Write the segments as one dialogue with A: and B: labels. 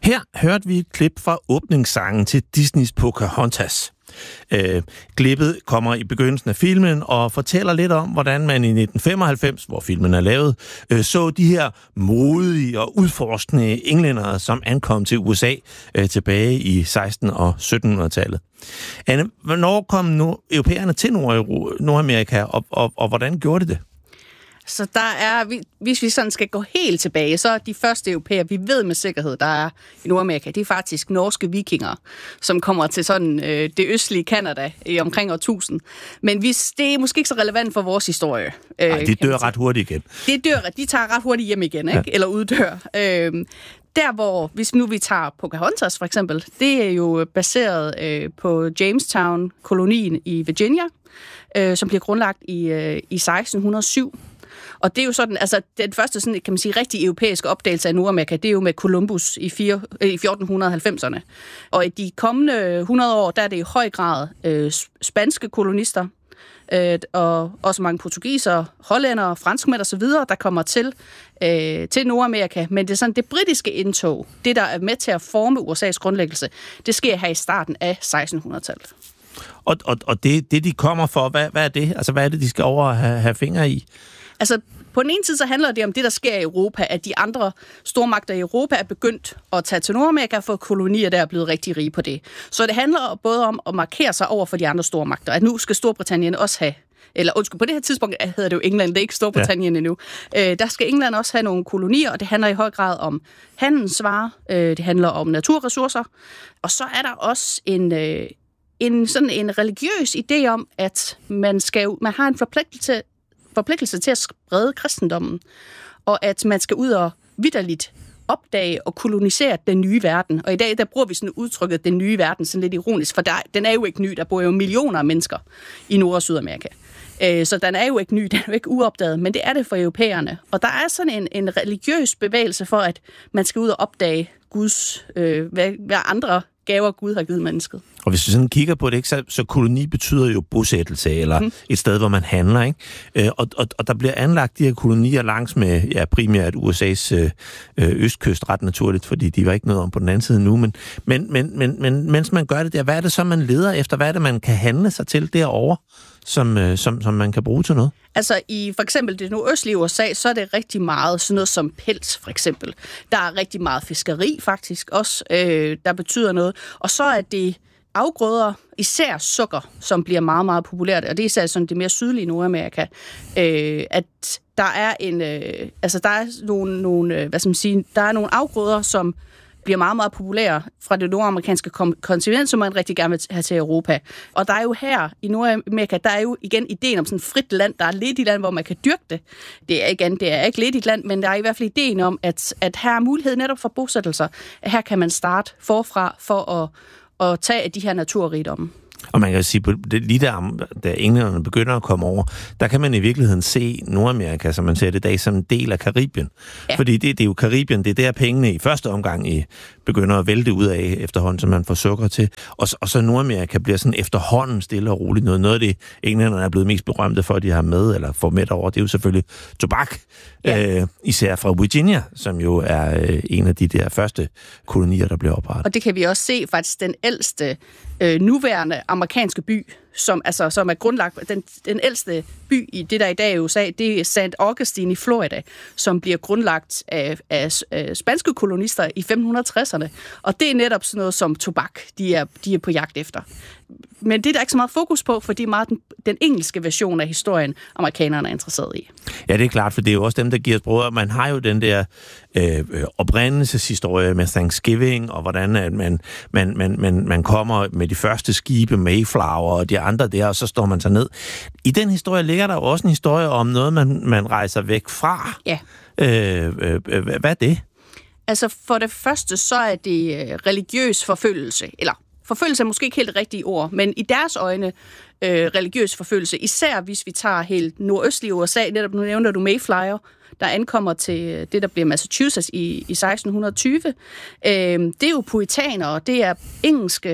A: Her hørte vi et klip fra åbningssangen til Disneys Pocahontas. Klippet kommer i begyndelsen af filmen og fortæller lidt om, hvordan man i 1995, hvor filmen er lavet, så de her modige og udforskende englændere, som ankom til USA tilbage i 1600- og 1700-tallet. Anne, hvornår kom europæerne til Nordamerika, og hvordan gjorde de det?
B: Så der er, hvis vi sådan skal gå helt tilbage, så er de første europæere, vi ved med sikkerhed, der er i Nordamerika, det er faktisk norske vikinger, som kommer til sådan det østlige Canada i omkring år 1000. Men det er måske ikke så relevant for vores historie.
A: Nej, de dør ret hurtigt igen.
B: De tager ret hurtigt hjem igen, ikke? Ja. Eller uddør. Der hvor, hvis nu vi tager Pocahontas for eksempel, det er jo baseret på Jamestown-kolonien i Virginia, som bliver grundlagt i 1607. Og det er jo sådan, altså den første sådan, kan man sige, rigtig europæiske opdagelse af Nordamerika, det er jo med Columbus i 1490'erne. Og i de kommende 100 år, der er det i høj grad spanske kolonister, og også mange portugisere, hollændere, franskmænd og så videre, der kommer til Nordamerika. Men det er sådan det britiske indtog, det der er med til at forme USA's grundlæggelse, det sker her i starten af 1600-tallet.
A: Og det de kommer for, hvad er det? Altså hvad er det, de skal over have fingre i?
B: Altså, på den ene side så handler det om det, der sker i Europa, at de andre stormagter i Europa er begyndt at tage til Nordamerika, for kolonier, der er blevet rigtig rige på det. Så det handler både om at markere sig over for de andre stormagter, at nu skal Storbritannien også have, eller undskyld, på det her tidspunkt hedder det jo England, det er ikke Storbritannien endnu. Der skal England også have nogle kolonier, og det handler i høj grad om handelsvarer, det handler om naturressourcer, og så er der også en religiøs idé om, at man har en forpligtelse til at sprede kristendommen, og at man skal ud og vitterligt opdage og kolonisere den nye verden. Og i dag, der bruger vi sådan udtrykket den nye verden, sådan lidt ironisk, for den er jo ikke ny. Der bor jo millioner af mennesker i Nord- og Sydamerika. Så den er jo ikke ny, den er jo ikke uopdaget, men det er det for europæerne. Og der er sådan en religiøs bevægelse for, at man skal ud og opdage Guds, hvad andre gaver Gud har givet mennesket. Og
A: hvis vi sådan kigger på det, ikke, så koloni betyder jo bosættelse, eller et sted, hvor man handler, ikke? Og der bliver anlagt de her kolonier langs med, primært USA's østkyst, ret naturligt, fordi de var ikke noget om på den anden side nu, men mens man gør det der, hvad er det så, man leder efter? Hvad er det, man kan handle sig til derovre, som man kan bruge til noget?
B: Altså i for eksempel det nordøstlige USA, så er det rigtig meget sådan noget som pels, for eksempel. Der er rigtig meget fiskeri faktisk også, der betyder noget. Og så er det afgrøder, især sukker, som bliver meget, meget populært, og det er især sådan det mere sydlige Nordamerika, at der er der er nogle hvad skal man sige, der er nogle afgrøder, som bliver meget, meget populære fra det nordamerikanske kontinent, som man rigtig gerne vil have til Europa. Og der er jo her i Nordamerika, der er jo igen ideen om sådan et frit land, der er lidt i land, hvor man kan dyrke det. Det er ikke lidt i land, men der er i hvert fald ideen om, at her er mulighed netop for bosættelser. At her kan man starte forfra for at tage af de her naturrigdomme.
A: Og man kan sige, lige da englænderne begynder at komme over, der kan man i virkeligheden se Nordamerika, som man ser det i dag, som en del af Karibien. Ja. Fordi det er jo Karibien, det er der pengene i første omgang begynder at vælte ud af efterhånden, som man får sukker til. Og så Nordamerika bliver sådan efterhånden stille og roligt noget. Noget af det, englænderne er blevet mest berømte for, at de har med, eller får med over, det er jo selvfølgelig tobak. Ja. Især fra Virginia, som jo er en af de der første kolonier, der bliver oprettet. Og
B: det kan vi også se faktisk den ældste nuværende amerikanske by, som er grundlagt, den ældste by i det, der i dag er USA, det er St. Augustine i Florida, som bliver grundlagt af spanske kolonister i 1560'erne. Og det er netop sådan noget som tobak, de er på jagt efter. Men det er der ikke så meget fokus på, for det er meget den engelske version af historien, amerikanerne er interesseret i.
A: Ja, det er klart, for det er jo også dem, der giver sprog. Man har jo den der oprindelseshistorie med Thanksgiving, og hvordan at man kommer med de første skibe, Mayflower og de andre der, og så står man så ned. I den historie ligger der jo også en historie om noget, man rejser væk fra.
B: Ja.
A: Hvad er det?
B: Altså for det første, så er det religiøs forfølgelse, eller forfølgelse er måske ikke helt det rigtige ord, men i deres øjne religiøs forfølgelse, især hvis vi tager helt nordøstlige USA, netop nu nævner du Mayflower, der ankommer til det, der bliver Massachusetts i 1620. Det er jo puritanere, det er engelske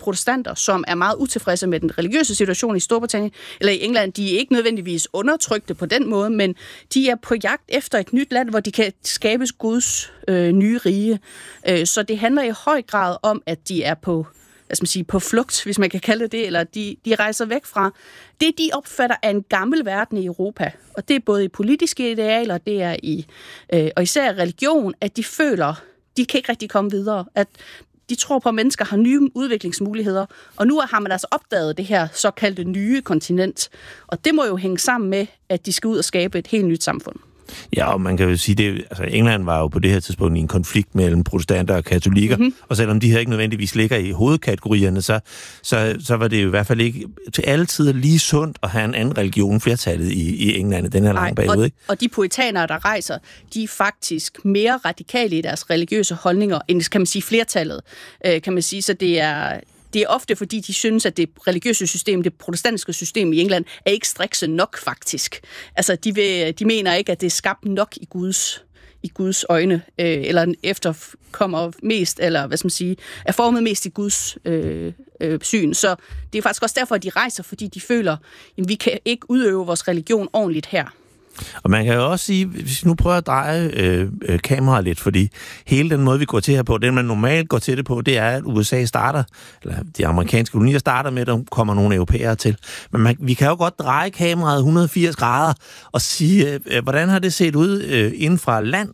B: protestanter, som er meget utilfredse med den religiøse situation i Storbritannien eller i England. De er ikke nødvendigvis undertrykte på den måde, men de er på jagt efter et nyt land, hvor de kan skabes Guds nye rige. Så det handler i høj grad om, at de er på på flugt, hvis man kan kalde det, eller de rejser væk fra det, de opfatter af en gammel verden i Europa. Og det er både i politiske idealer, det er og især religion, at de føler, de kan ikke rigtig komme videre, at de tror på, at mennesker har nye udviklingsmuligheder, og nu har man altså opdaget det her såkaldte nye kontinent. Og det må jo hænge sammen med, at de skal ud og skabe et helt nyt samfund.
A: Ja, og man kan jo sige, England var jo på det her tidspunkt i en konflikt mellem protestanter og katolikker, og selvom de her ikke nødvendigvis ligger i hovedkategorierne, så var det jo i hvert fald ikke til alle tider lige sundt at have en anden religion flertallet i England i den her lange periode. Ikke?
B: Og de puritanere, der rejser, de er faktisk mere radikale i deres religiøse holdninger, end kan man sige flertallet, kan man sige, så det er ofte, fordi de synes, at det religiøse system, det protestantiske system i England, er ikke strikse nok, faktisk. Altså, de mener ikke, at det er skabt nok i Guds øjne, eller efterkommer mest, eller hvad skal man sige, er formet mest i Guds syn. Så det er faktisk også derfor, at de rejser, fordi de føler, at vi kan ikke udøve vores religion ordentligt her.
A: Og man kan jo også sige, hvis vi nu prøver at dreje kameraet lidt, fordi hele den måde, vi går til her på, den man normalt går til det på, det er, at USA starter, eller de amerikanske kolonier starter med, at der kommer nogle europæere til. Men vi kan jo godt dreje kameraet 180 grader og sige, hvordan har det set ud inden fra land,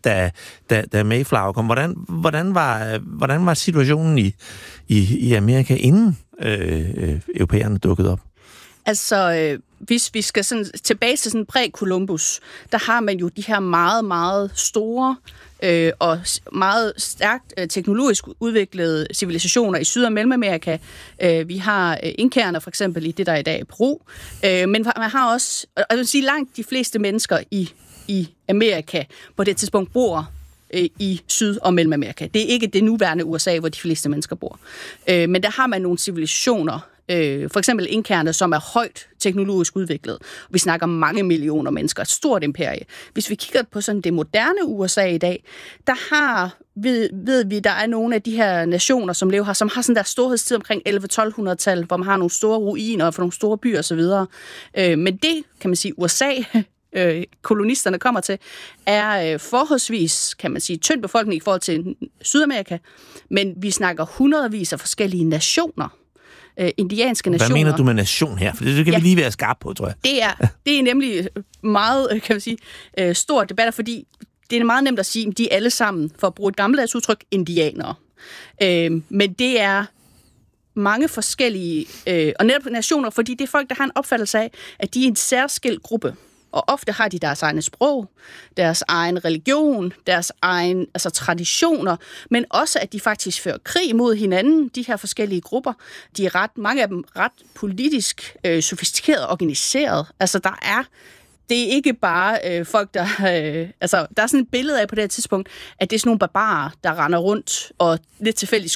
A: da Mayflower kom? Hvordan var situationen i Amerika, inden europæerne dukkede op?
B: Altså, hvis vi skal sådan tilbage til sådan præ-Columbus, der har man jo de her meget, meget store og meget stærkt teknologisk udviklede civilisationer i Syd- og Mellemamerika. Vi har inkerne for eksempel i det, der i dag er Peru. Men man har også, og jeg vil sige, langt de fleste mennesker i Amerika på det tidspunkt bor i Syd- og Mellemamerika. Det er ikke det nuværende USA, hvor de fleste mennesker bor. Men der har man nogle civilisationer, for eksempel inkerne, som er højt teknologisk udviklet. Vi snakker mange millioner mennesker, et stort imperie. Hvis vi kigger på sådan det moderne USA i dag, der ved vi, der er nogle af de her nationer, som lever her, som har sådan der storhedstid omkring 1100-1200-tal, hvor man har nogle store ruiner og nogle store byer osv. Men det, kan man sige, USA kolonisterne kommer til, er forholdsvis, kan man sige, tynd befolkning i forhold til Sydamerika, men vi snakker hundredvis af forskellige nationer. Indianske nationer.
A: Hvad mener du med nation her? For det kan vi lige være skarpe på, tror jeg.
B: Det er nemlig meget, kan man sige, stor debat, fordi det er meget nemt at sige, at de er alle sammen, for at bruge et gammeldags udtryk, indianere. Men det er mange forskellige, og netop nationer, fordi det er folk, der har en opfattelse af, at de er en særskilt gruppe. Og ofte har de deres egne sprog, deres egen religion, deres egen traditioner, men også, at de faktisk fører krig mod hinanden, de her forskellige grupper. De er mange af dem ret politisk sofistikeret og organiseret. Altså, det er ikke bare folk, der... der er sådan et billede af på det her tidspunkt, at det er sådan nogle barbarer, der render rundt og lidt tilfældigt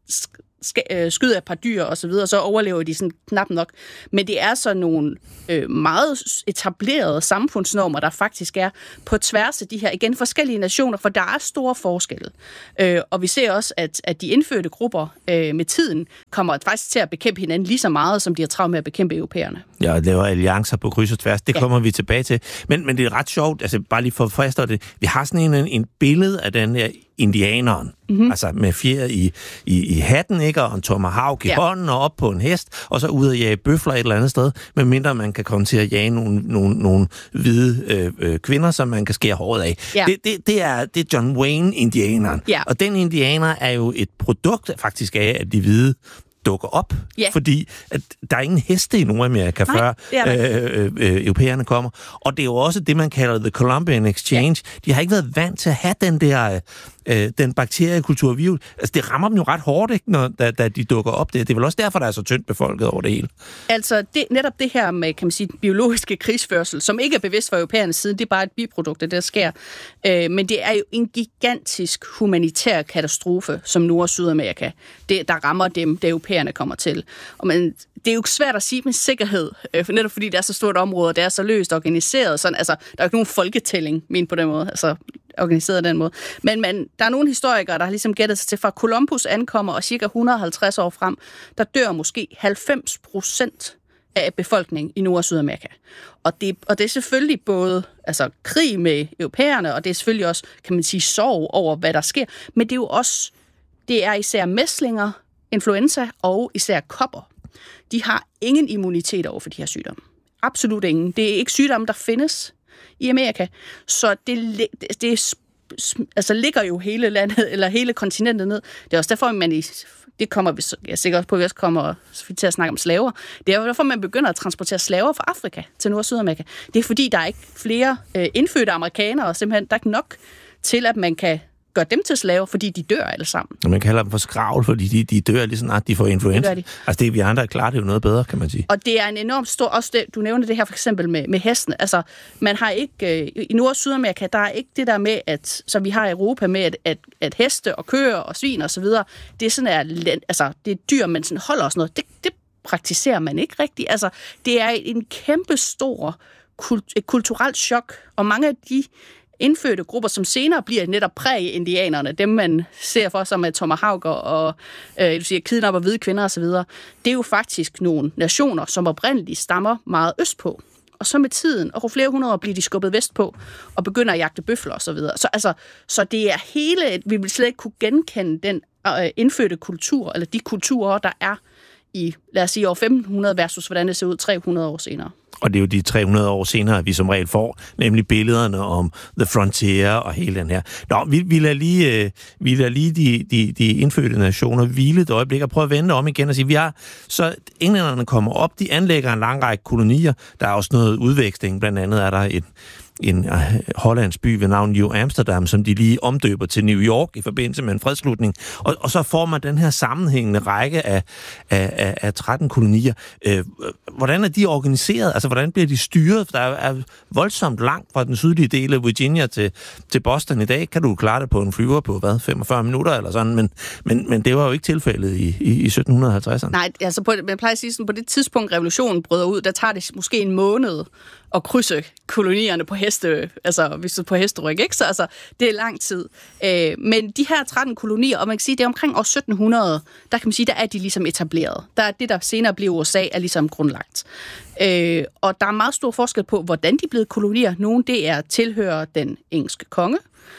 B: skyder et par dyr og så videre, så overlever de sådan knap nok. Men det er så nogle meget etablerede samfundsnormer, der faktisk er på tværs af de her, igen, forskellige nationer, for der er store forskelle. Og vi ser også, at de indfødte grupper med tiden kommer faktisk til at bekæmpe hinanden lige så meget, som de har travlt med at bekæmpe europæerne. Ja, og laver alliancer på kryds og tværs. Det kommer vi tilbage til. Men det er ret sjovt, altså bare lige for at forstå det. Vi har sådan en billede af den her indianeren, altså med fjer i hatten, ikke, og en tomahawk i hånden, og op på en hest, og så ud og jage bøfler et eller andet sted, medmindre man kan komme til at jage nogle hvide kvinder, som man kan skære håret af. Ja. Det er John Wayne-indianeren. Ja. Og den indianer er jo et produkt faktisk af, at de hvide dukker op, fordi at der er ingen heste i Nordamerika, før europæerne kommer. Og det er jo også det, man kalder The Columbian Exchange. Ja. De har ikke været vant til at have den bakteriekultur. Altså, det rammer dem jo ret hårdt, ikke, da de dukker op. Det er vel også derfor, der er så tyndt befolket over det hele. Altså, netop det her med, kan man sige, biologiske krigsførsel, som ikke er bevidst for europæernes side, det er bare et biprodukt, der sker. Men det er jo en gigantisk humanitær katastrofe, som Nord- og Sydamerika, der rammer dem, da europæerne kommer til. Og det er jo svært at sige med sikkerhed, netop fordi det er så stort område, det er så løst organiseret. Sådan, altså, der er jo ikke nogen folketælling, men på den måde. Altså, organiseret af den måde. Men der er nogle historikere, der har ligesom gættet sig til, fra Columbus ankommer og cirka 150 år frem, der dør måske 90% af befolkningen i Nord- og Sydamerika. Og det er selvfølgelig både krig med europæerne, og det er selvfølgelig også, kan man sige, sorg over, hvad der sker. Men det er jo også, det er især mæslinger, influenza og især kopper. De har ingen immunitet over for de her sygdomme. Absolut ingen. Det er ikke sygdomme, der findes i Amerika. Så det ligger jo hele landet, eller hele kontinentet ned. Det er også derfor, det kommer vi sikkert på, at vi også kommer til at snakke om slaver. Det er derfor, man begynder at transportere slaver fra Afrika til Nord- og Sydamerika. Det er fordi, der er ikke flere indfødte amerikanere, og simpelthen der er ikke nok til, at man kan gøre dem til slaver, fordi de dør alle sammen.
A: Og man kalder dem for skravl, fordi de dør lige snart, de får influenza. Det altså det vi andre klarer det jo noget bedre, kan man sige.
B: Og det er en enormt stor, også det, du nævnte det her for eksempel med hesten. Altså, man har ikke, i Nord- og Sydamerika, der er ikke det der med, at, så vi har i Europa med, at heste og køer og svin og så videre, det er sådan, det er dyr, man sådan holder og sådan noget. Det praktiserer man ikke rigtigt. Altså, det er en kæmpe stor kulturelt chok, og mange af de indfødte grupper, som senere bliver netop præ-indianerne, dem man ser for sig med tomahawker og kidnapper hvide kvinder osv., det er jo faktisk nogle nationer, som oprindeligt stammer meget østpå. Og så med tiden, og flere hundrede år, bliver de skubbet vestpå og begynder at jagte bøfler osv. Så det er hele, vi vil slet ikke kunne genkende den indfødte kultur, eller de kulturer, der er i, lad os sige, år 1500 versus hvordan det ser ud 300 år senere.
A: Og det er jo de 300 år senere, at vi som regel får, nemlig billederne om The Frontier og hele den her. Nå, vi lader lige de indfødte nationer hvile et øjeblik og prøve at vende om igen og sige, så englænderne kommer op, de anlægger en lang række kolonier, der er også noget udveksling, blandt andet er der en hollandsk by ved navn New Amsterdam, som de lige omdøber til New York i forbindelse med en fredsslutning. Og så får man den her sammenhængende række af 13 kolonier. Hvordan er de organiseret? Altså, hvordan bliver de styret? Der er voldsomt langt fra den sydlige del af Virginia til Boston i dag. Kan du klare det på en flyver på, 45 minutter eller sådan? Men det var jo ikke tilfældet i 1750'erne.
B: Nej, altså man plejer at sige sådan, på det tidspunkt, revolutionen bryder ud, der tager det måske en måned at krydse kolonierne på heste, altså hvis du er på hesteryg, ikke? Så altså, det er lang tid. Men de her 13 kolonier, og man kan sige, det er omkring år 1700, der kan man sige, der er de ligesom etableret. Der er det, der senere bliver USA, er ligesom grundlagt. Og der er meget stor forskel på, hvordan de er blevet kolonier. Nogle, det er tilhører den engelske konge.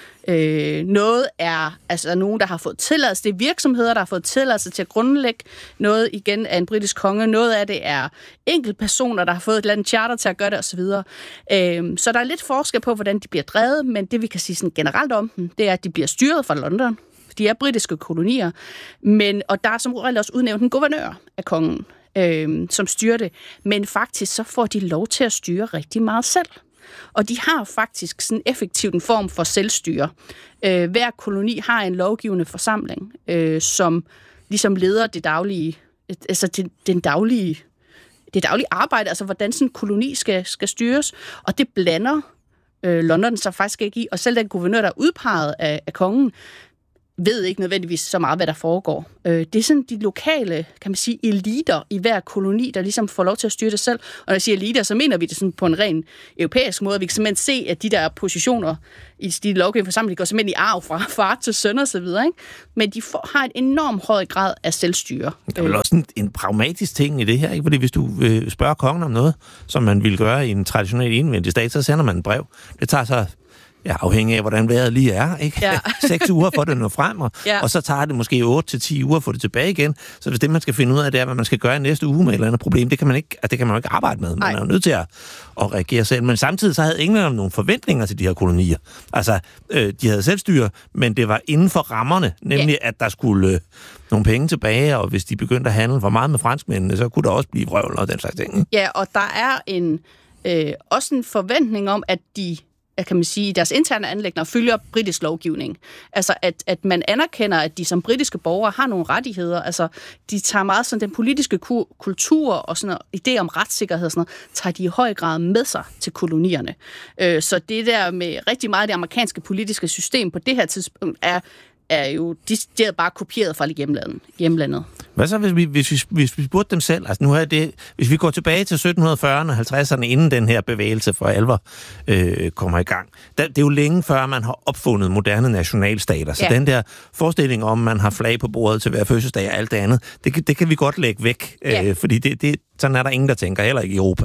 B: Noget er altså nogen, der har fået tilladelse. Det er virksomheder, der har fået tilladelse til at grundlægge noget igen af en britisk konge. Noget af det er enkeltpersoner, der har fået et eller andet charter til at gøre det osv. Så der er lidt forskel på, hvordan de bliver drevet, men det vi kan sige sådan generelt om dem, det er, at de bliver styret fra London. De er britiske kolonier, og der er som regel også udnævnt en guvernør af kongen, som styrer det. Men faktisk så får de lov til at styre rigtig meget selv. Og de har faktisk sådan effektivt en form for selvstyre. Hver koloni har en lovgivende forsamling, som ligesom leder det daglige, altså det daglige arbejde, altså hvordan sådan en koloni skal styres. Og det blander London sig faktisk ikke i. Og selv den guvernør, der er udpeget af kongen, ved ikke nødvendigvis så meget, hvad der foregår. Det er sådan de lokale, kan man sige, eliter i hver koloni, der ligesom får lov til at styre det selv. Og når jeg siger eliter, så mener vi det sådan på en ren europæisk måde. Vi kan simpelthen se, at de der positioner i de lovgivende forsamlinger går simpelthen i arv fra far til søn og så videre, ikke? Men de har et enormt høj grad af selvstyre.
A: Der er vel også en pragmatisk ting i det her, ikke? Fordi hvis du spørger kongen om noget, som man ville gøre i en traditionel enevældig stat, så sender man et brev. Det tager så afhængig af, hvordan vejret lige er, ikke? Ja. 6 uger for det når frem, og så tager det måske 8-10 uger for det tilbage igen. Så hvis det, man skal finde ud af, det er, hvad man skal gøre i næste uge med et eller andet problem, det kan man jo ikke arbejde med. Man er jo nødt til at reagere selv. Men samtidig så havde englænderne nogle forventninger til de her kolonier. Altså, de havde selvstyre, men det var inden for rammerne, nemlig at der skulle nogle penge tilbage, og hvis de begyndte at handle for meget med franskmændene, så kunne der også blive vrøvl og den slags ting.
B: Ja, og der er også en forventning om, at kan man sige, deres interne anliggender følger britisk lovgivning. Altså, at man anerkender, at de som britiske borgere har nogle rettigheder. Altså, de tager meget sådan den politiske kultur og sådan idé om retssikkerhed og sådan noget, tager de i høj grad med sig til kolonierne. Så det der med rigtig meget af det amerikanske politiske system på det her tidspunkt er er jo decideret bare kopieret fra hjemlandet.
A: Hvad så, hvis vi spurgte dem selv? Altså nu er det, hvis vi går tilbage til 1740'erne og 50'erne, inden den her bevægelse for alvor kommer i gang. Det er jo længe før, man har opfundet moderne nationalstater. Så den der forestilling om, man har flag på bordet til hver fødselsdag og alt det andet, det kan vi godt lægge væk. Fordi sådan er der ingen, der tænker, heller ikke i Europa.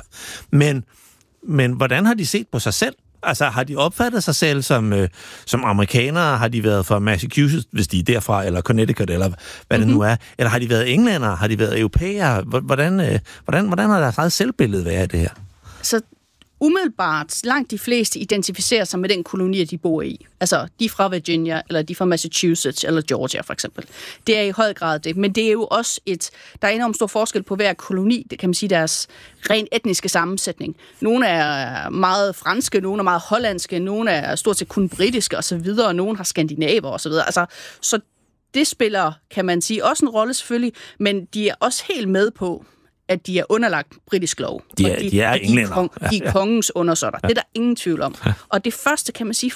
A: Men hvordan har de set på sig selv? Altså, har de opfattet sig selv som amerikanere? Har de været fra Massachusetts, hvis de er derfra, eller Connecticut, eller hvad det nu er? Eller har de været englændere? Har de været europæere? Hvordan har deres eget selvbillede været i det her?
B: Så umiddelbart, langt de fleste identificerer sig med den koloni, de bor i. Altså, de er fra Virginia, eller de er fra Massachusetts, eller Georgia for eksempel. Det er i høj grad det. Men det er jo også der er enormt stor forskel på hver koloni, det kan man sige, deres ren etniske sammensætning. Nogle er meget franske, nogle er meget hollandske, nogle er stort set kun britiske osv., og nogle har skandinaver osv. Altså, så det spiller, kan man sige, også en rolle selvfølgelig, men de er også helt med på, at de er underlagt britisk lov.
A: De er englænder.
B: De er kongens undersåtter. Det er der ingen tvivl om. Og det første, kan man sige,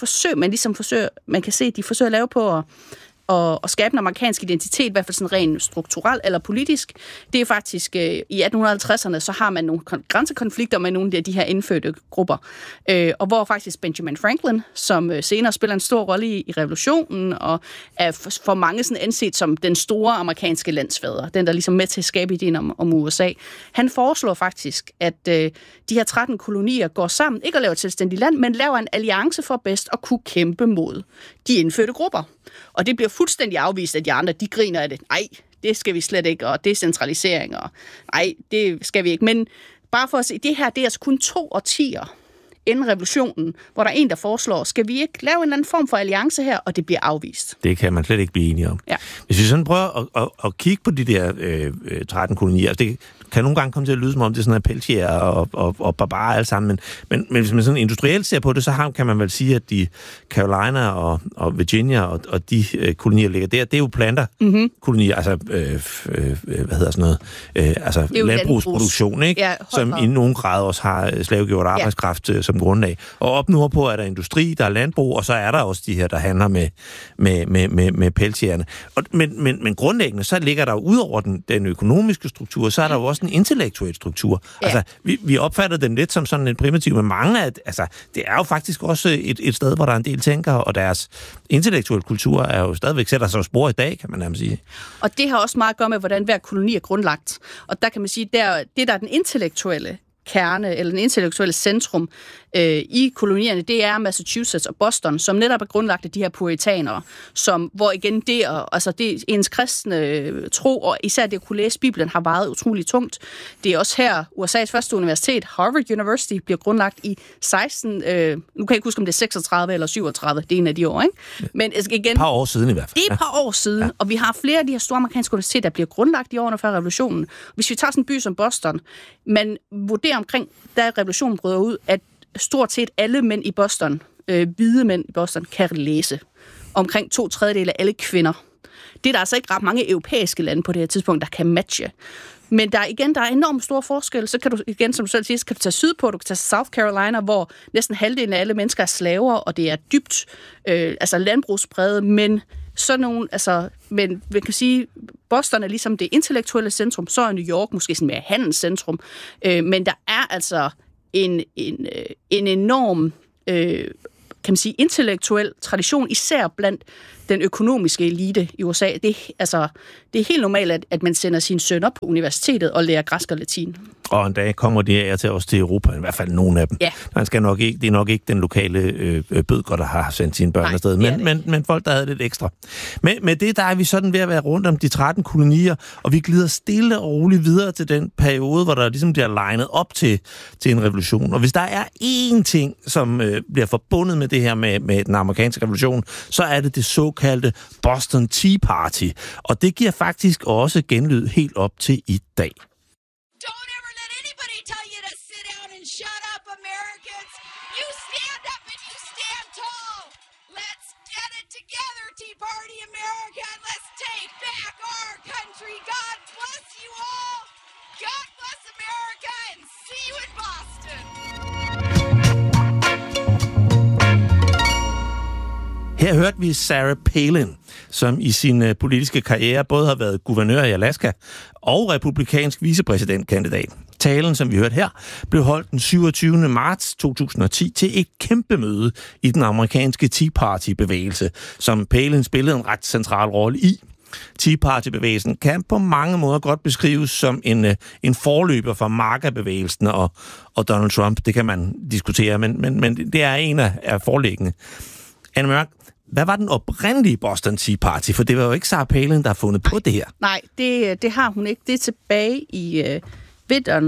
B: man kan se, at de forsøger at lave på at skabe en amerikansk identitet, i hvert fald sådan rent strukturelt eller politisk. Det er faktisk, i 1850'erne, så har man nogle grænsekonflikter med nogle af de her indfødte grupper. Og hvor faktisk Benjamin Franklin, som senere spiller en stor rolle i revolutionen, og er for mange sådan anset som den store amerikanske landsfader, den der ligesom med til at skabe ideen om USA. Han foreslår faktisk, at de her 13 kolonier går sammen, ikke at lave et selvstændigt land, men laver en alliance for bedst at kunne kæmpe mod de indfødte grupper. Og det bliver fuldstændig afvist af de andre. De griner af det. Nej, det skal vi slet ikke, og decentralisering, og nej, det skal vi ikke. Men bare for at se, det her, det er altså kun 2 årtier inden revolutionen, hvor der er en, der foreslår, skal vi ikke lave en eller anden form for alliance her, og det bliver afvist.
A: Det kan man slet ikke blive enige om. Ja. Hvis vi sådan prøver at kigge på de der 13 kolonier, altså det kan nogle gange komme til at lyde som om det er sådan peltier og barbarer alle sammen, men hvis man sådan industrielt ser på det, så kan man vel sige, at de Carolina og Virginia og de kolonier ligger der, det er jo planterkolonier, altså hvad hedder sådan noget, altså landbrugsproduktion, ikke? Ja, som i nogen grad også har slavegjort arbejdskraft som grundlag. Og op nordpå er der industri, der er landbrug, og så er der også de her, der handler med peltierne. Men grundlæggende, så ligger der jo ud over den økonomiske struktur, så er der jo også en intellektuel struktur. Ja. Altså, vi opfatter dem lidt som sådan en primitiv, men mange af, altså, det er jo faktisk også et sted, hvor der er en del tænkere, og deres intellektuelle kultur er jo stadigvæk sætter sig spor i dag, kan man nærmest sige. Og
B: det har også meget at gøre med, hvordan hver koloni er grundlagt. Og der kan man sige, det der er den intellektuelle kerne, eller den intellektuelle centrum i kolonierne, det er Massachusetts og Boston, som netop er grundlagt af de her puritanere, hvor igen det ens kristne tro, og især det at kunne læse Bibelen, har vejet utroligt tungt. Det er også her, USA's første universitet, Harvard University, bliver grundlagt i 16, nu kan jeg ikke huske, om det er 36 eller 37, det er en af de år, ikke? Men igen,
A: et par år siden i hvert fald.
B: Det er et par år siden, og vi har flere af de her store amerikanske universiteter, der bliver grundlagt i årene før revolutionen. Hvis vi tager sådan en by som Boston, man vurderer omkring, da revolutionen bryder ud, at stort set alle mænd i Boston, hvide mænd i Boston, kan læse. Omkring 2/3 af alle kvinder. Det er der altså ikke ret mange europæiske lande på det her tidspunkt, der kan matche. Men der er enormt store forskel. Så kan du igen, som du selv siger, kan du tage sydpå, du kan tage South Carolina, hvor næsten halvdelen af alle mennesker er slaver, og det er dybt landbrugspræget, men sådan nogle, men vi kan sige, Boston er ligesom det intellektuelle centrum, så er New York måske sådan mere handelscentrum, men der er altså en enorm, kan man sige, intellektuel tradition, især blandt den økonomiske elite i USA. Det er helt normalt, at man sender sine sønner på universitetet og lærer græsk og latin. Og
A: en dag kommer de af til os til Europa, i hvert fald nogle af dem. Ja. Det er nok ikke den lokale bødker, der har sendt sine børn afsted, men folk, der havde lidt ekstra. Med det, der er vi sådan ved at være rundt om de 13 kolonier, og vi glider stille og roligt videre til den periode, hvor der ligesom bliver legnet op til en revolution. Og hvis der er én ting, som bliver forbundet med det her med den amerikanske revolution, så er det såkaldte Boston Tea Party. Og det giver faktisk også genlyd helt op til i dag.
C: Party America, let's take back our country. God bless you all. God bless America, and see you in Boston.
A: Her Her hørte vi Sarah Palin, som i sin politiske karriere både har været guvernør i Alaska og republikansk vicepræsidentkandidat. Talen, som vi hørte her, blev holdt den 27. marts 2010 til et kæmpe møde i den amerikanske Tea Party-bevægelse, som Palin spillede en ret central rolle i. Tea Party-bevægelsen kan på mange måder godt beskrives som en forløber for MAGA-bevægelsen og Donald Trump. Det kan man diskutere, men det er en af forlæggene. Anne Mørk, hvad var den oprindelige Boston Tea Party? For det var jo ikke Sarah Palin, der har fundet på det her.
B: Nej, det har hun ikke. Det er tilbage i vinteren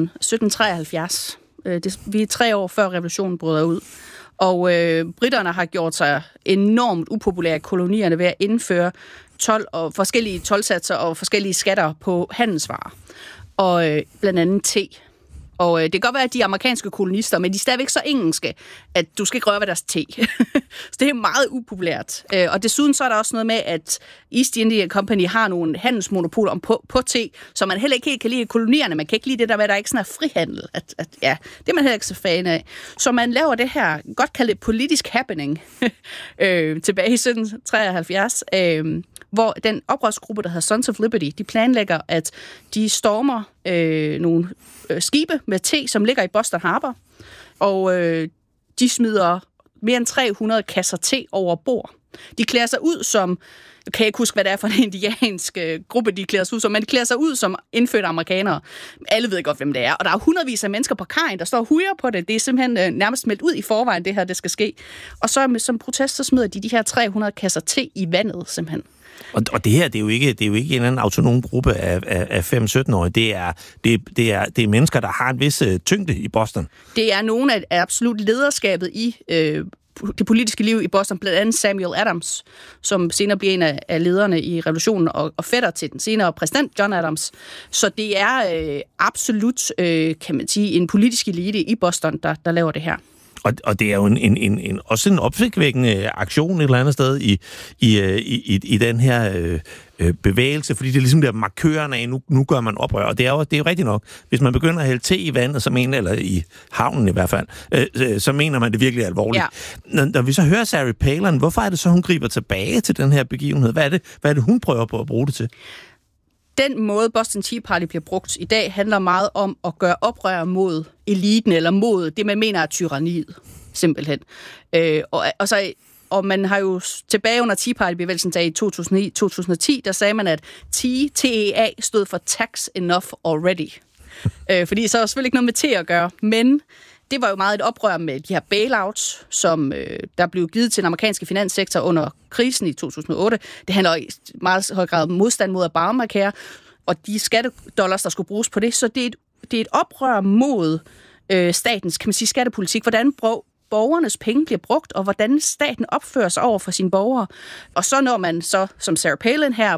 B: 1773. Vi er 3 år før revolutionen bryder ud. Og britterne har gjort sig enormt upopulære i kolonierne ved at indføre told og forskellige toldsatser og forskellige skatter på handelsvarer. Og blandt andet te. Og det kan godt være, at de amerikanske kolonister, men de er stadigvæk så engelske, at du skal ikke røre ved deres te. Så det er meget upopulært. Og desuden så er der også noget med, at East India Company har nogle handelsmonopoler på te, så man heller ikke helt kan lide kolonierne. Man kan ikke lide det der med, at der ikke sådan er frihandel. Det er man heller ikke så fan af. Så man laver det her, godt kaldet politisk happening, tilbage i 1773, hvor den oprørsgruppe, der hedder Sons of Liberty, de planlægger, at de stormer nogle skibe med te, som ligger i Boston Harbor, og de smider mere end 300 kasser te over bord. De klæder sig ud som, jeg kan ikke huske, hvad det er for en indiansk gruppe, de klæder sig ud som, men de klæder sig ud som indfødte amerikanere. Alle ved godt, hvem det er. Og der er hundredvis af mennesker på kajen, der står og hujer på det. Det er simpelthen nærmest meldt ud i forvejen, det her, det skal ske. Og så som protest, så smider de her 300 kasser te i vandet, simpelthen.
A: Og det her, det er jo ikke en eller anden autonom gruppe af 5-17-årige. Det er mennesker, der har en vis tyngde i Boston. Det
B: er nogle af absolut lederskabet i det politiske liv i Boston, blandt andet Samuel Adams, som senere bliver en af lederne i revolutionen og fætter til den senere præsident John Adams. Så det er absolut, kan man sige, en politisk elite i Boston, der laver det her.
A: Og det er jo også en opsigtvækkende aktion et eller andet sted i den her bevægelse, fordi det er ligesom der markøren af, nu gør man oprør. Og det er jo rigtigt nok. Hvis man begynder at hælde te i vandet, eller i havnen i hvert fald, så mener man det virkelig alvorligt. Ja. Når vi så hører Sarah Palin, hvorfor er det så, hun griber tilbage til den her begivenhed? Hvad er det, hun prøver på at bruge det til?
B: Den måde Boston Tea Party bliver brugt i dag, handler meget om at gøre oprør mod eliten, eller mod det, man mener er tyranniet, simpelthen. Og man har jo tilbage under Tea Party-bevægelsen i 2009-2010, der sagde man, at TEA stod for Tax Enough Already. Fordi så er der selvfølgelig ikke noget med te at gøre, men det var jo meget et oprør med de her bailouts, som der blev givet til den amerikanske finanssektor under krisen i 2008. Det handler i meget høj grad om modstand mod Obamacare, og de skattedollars, der skulle bruges på det. Så det er et oprør mod statens, kan man sige, skattepolitik. Hvordan borgernes penge bliver brugt, og hvordan staten opfører sig over for sine borgere. Og så når man så, som Sarah Palin her,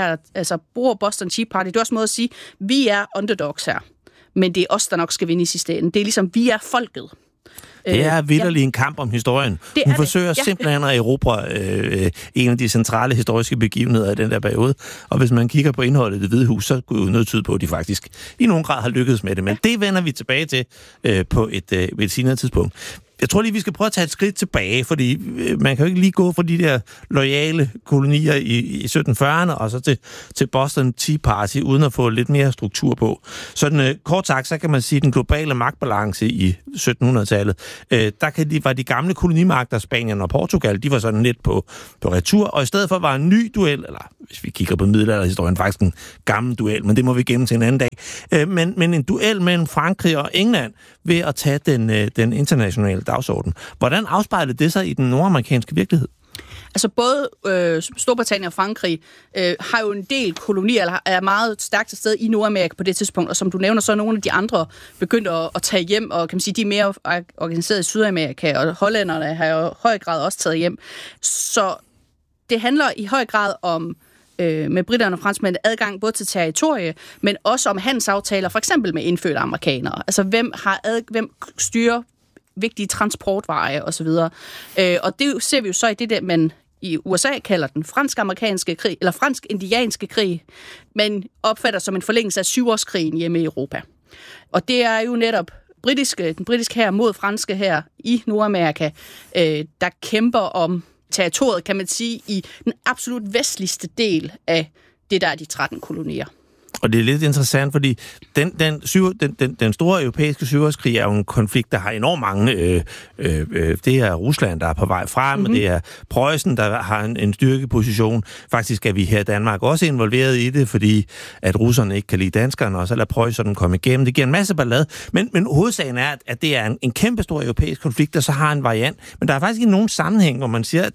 B: bruger Boston Tea Party, det er også en måde at sige, vi er underdogs her. Men det er os, der nok skal vinde i sidste ende. Det er ligesom, vi er folket.
A: Det er vitterlig en kamp om historien. Hun forsøger simpelthen at erobre en af de centrale historiske begivenheder i den der periode. Og hvis man kigger på indholdet i Det Hvide Hus, så kunne jo noget tyde på, at de faktisk i nogen grad har lykkedes med det. Men det vender vi tilbage til på et senere tidspunkt. Jeg tror lige, vi skal prøve at tage et skridt tilbage, fordi man kan jo ikke lige gå fra de der loyale kolonier i 1740'erne og så til Boston Tea Party, uden at få lidt mere struktur på. Sådan kort sagt, så kan man sige, at den globale magtbalance i 1700-tallet, var de gamle kolonimagter, Spanien og Portugal, de var sådan lidt på retur, og i stedet for var en ny duel, eller hvis vi kigger på middelalderhistorien, faktisk en gammel duel, men det må vi gemme til en anden dag, men en duel mellem Frankrig og England ved at tage den internationale dagsorden. Hvordan afspejlede det sig i den nordamerikanske virkelighed?
B: Altså både Storbritannien og Frankrig har jo en del kolonier, eller er meget stærkt til stede i Nordamerika på det tidspunkt, og som du nævner, så er nogle af de andre begyndt at tage hjem, og kan man sige, de er mere organiseret i Sydamerika, og hollænderne har jo i høj grad også taget hjem. Så det handler i høj grad om med britterne og franskmænd adgang både til territorie, men også om handelsaftaler, for eksempel med indfødte amerikanere. Altså hvem styrer vigtige transportveje osv. Og det ser vi jo så i det der, man i USA kalder den fransk-amerikanske krig, eller fransk-indianske krig, men opfatter som en forlængelse af 7-årskrigen hjemme i Europa. Og det er jo netop den britiske hær mod franske hær i Nordamerika, der kæmper om territoriet, kan man sige, i den absolut vestligste del af det, der er de 13 kolonier.
A: Og det er lidt interessant, fordi den store europæiske syvårskrig er jo en konflikt, der har enormt mange. Det er Rusland, der er på vej frem, og det er Preussen, der har en styrkeposition. Faktisk er vi her i Danmark også involveret i det, fordi at russerne ikke kan lide danskerne, og så lader Preussen komme igennem. Det giver en masse ballade. Men hovedsagen er, at det er en kæmpe stor europæisk konflikt, der så har en variant. Men der er faktisk ikke nogen sammenhæng, hvor man siger, at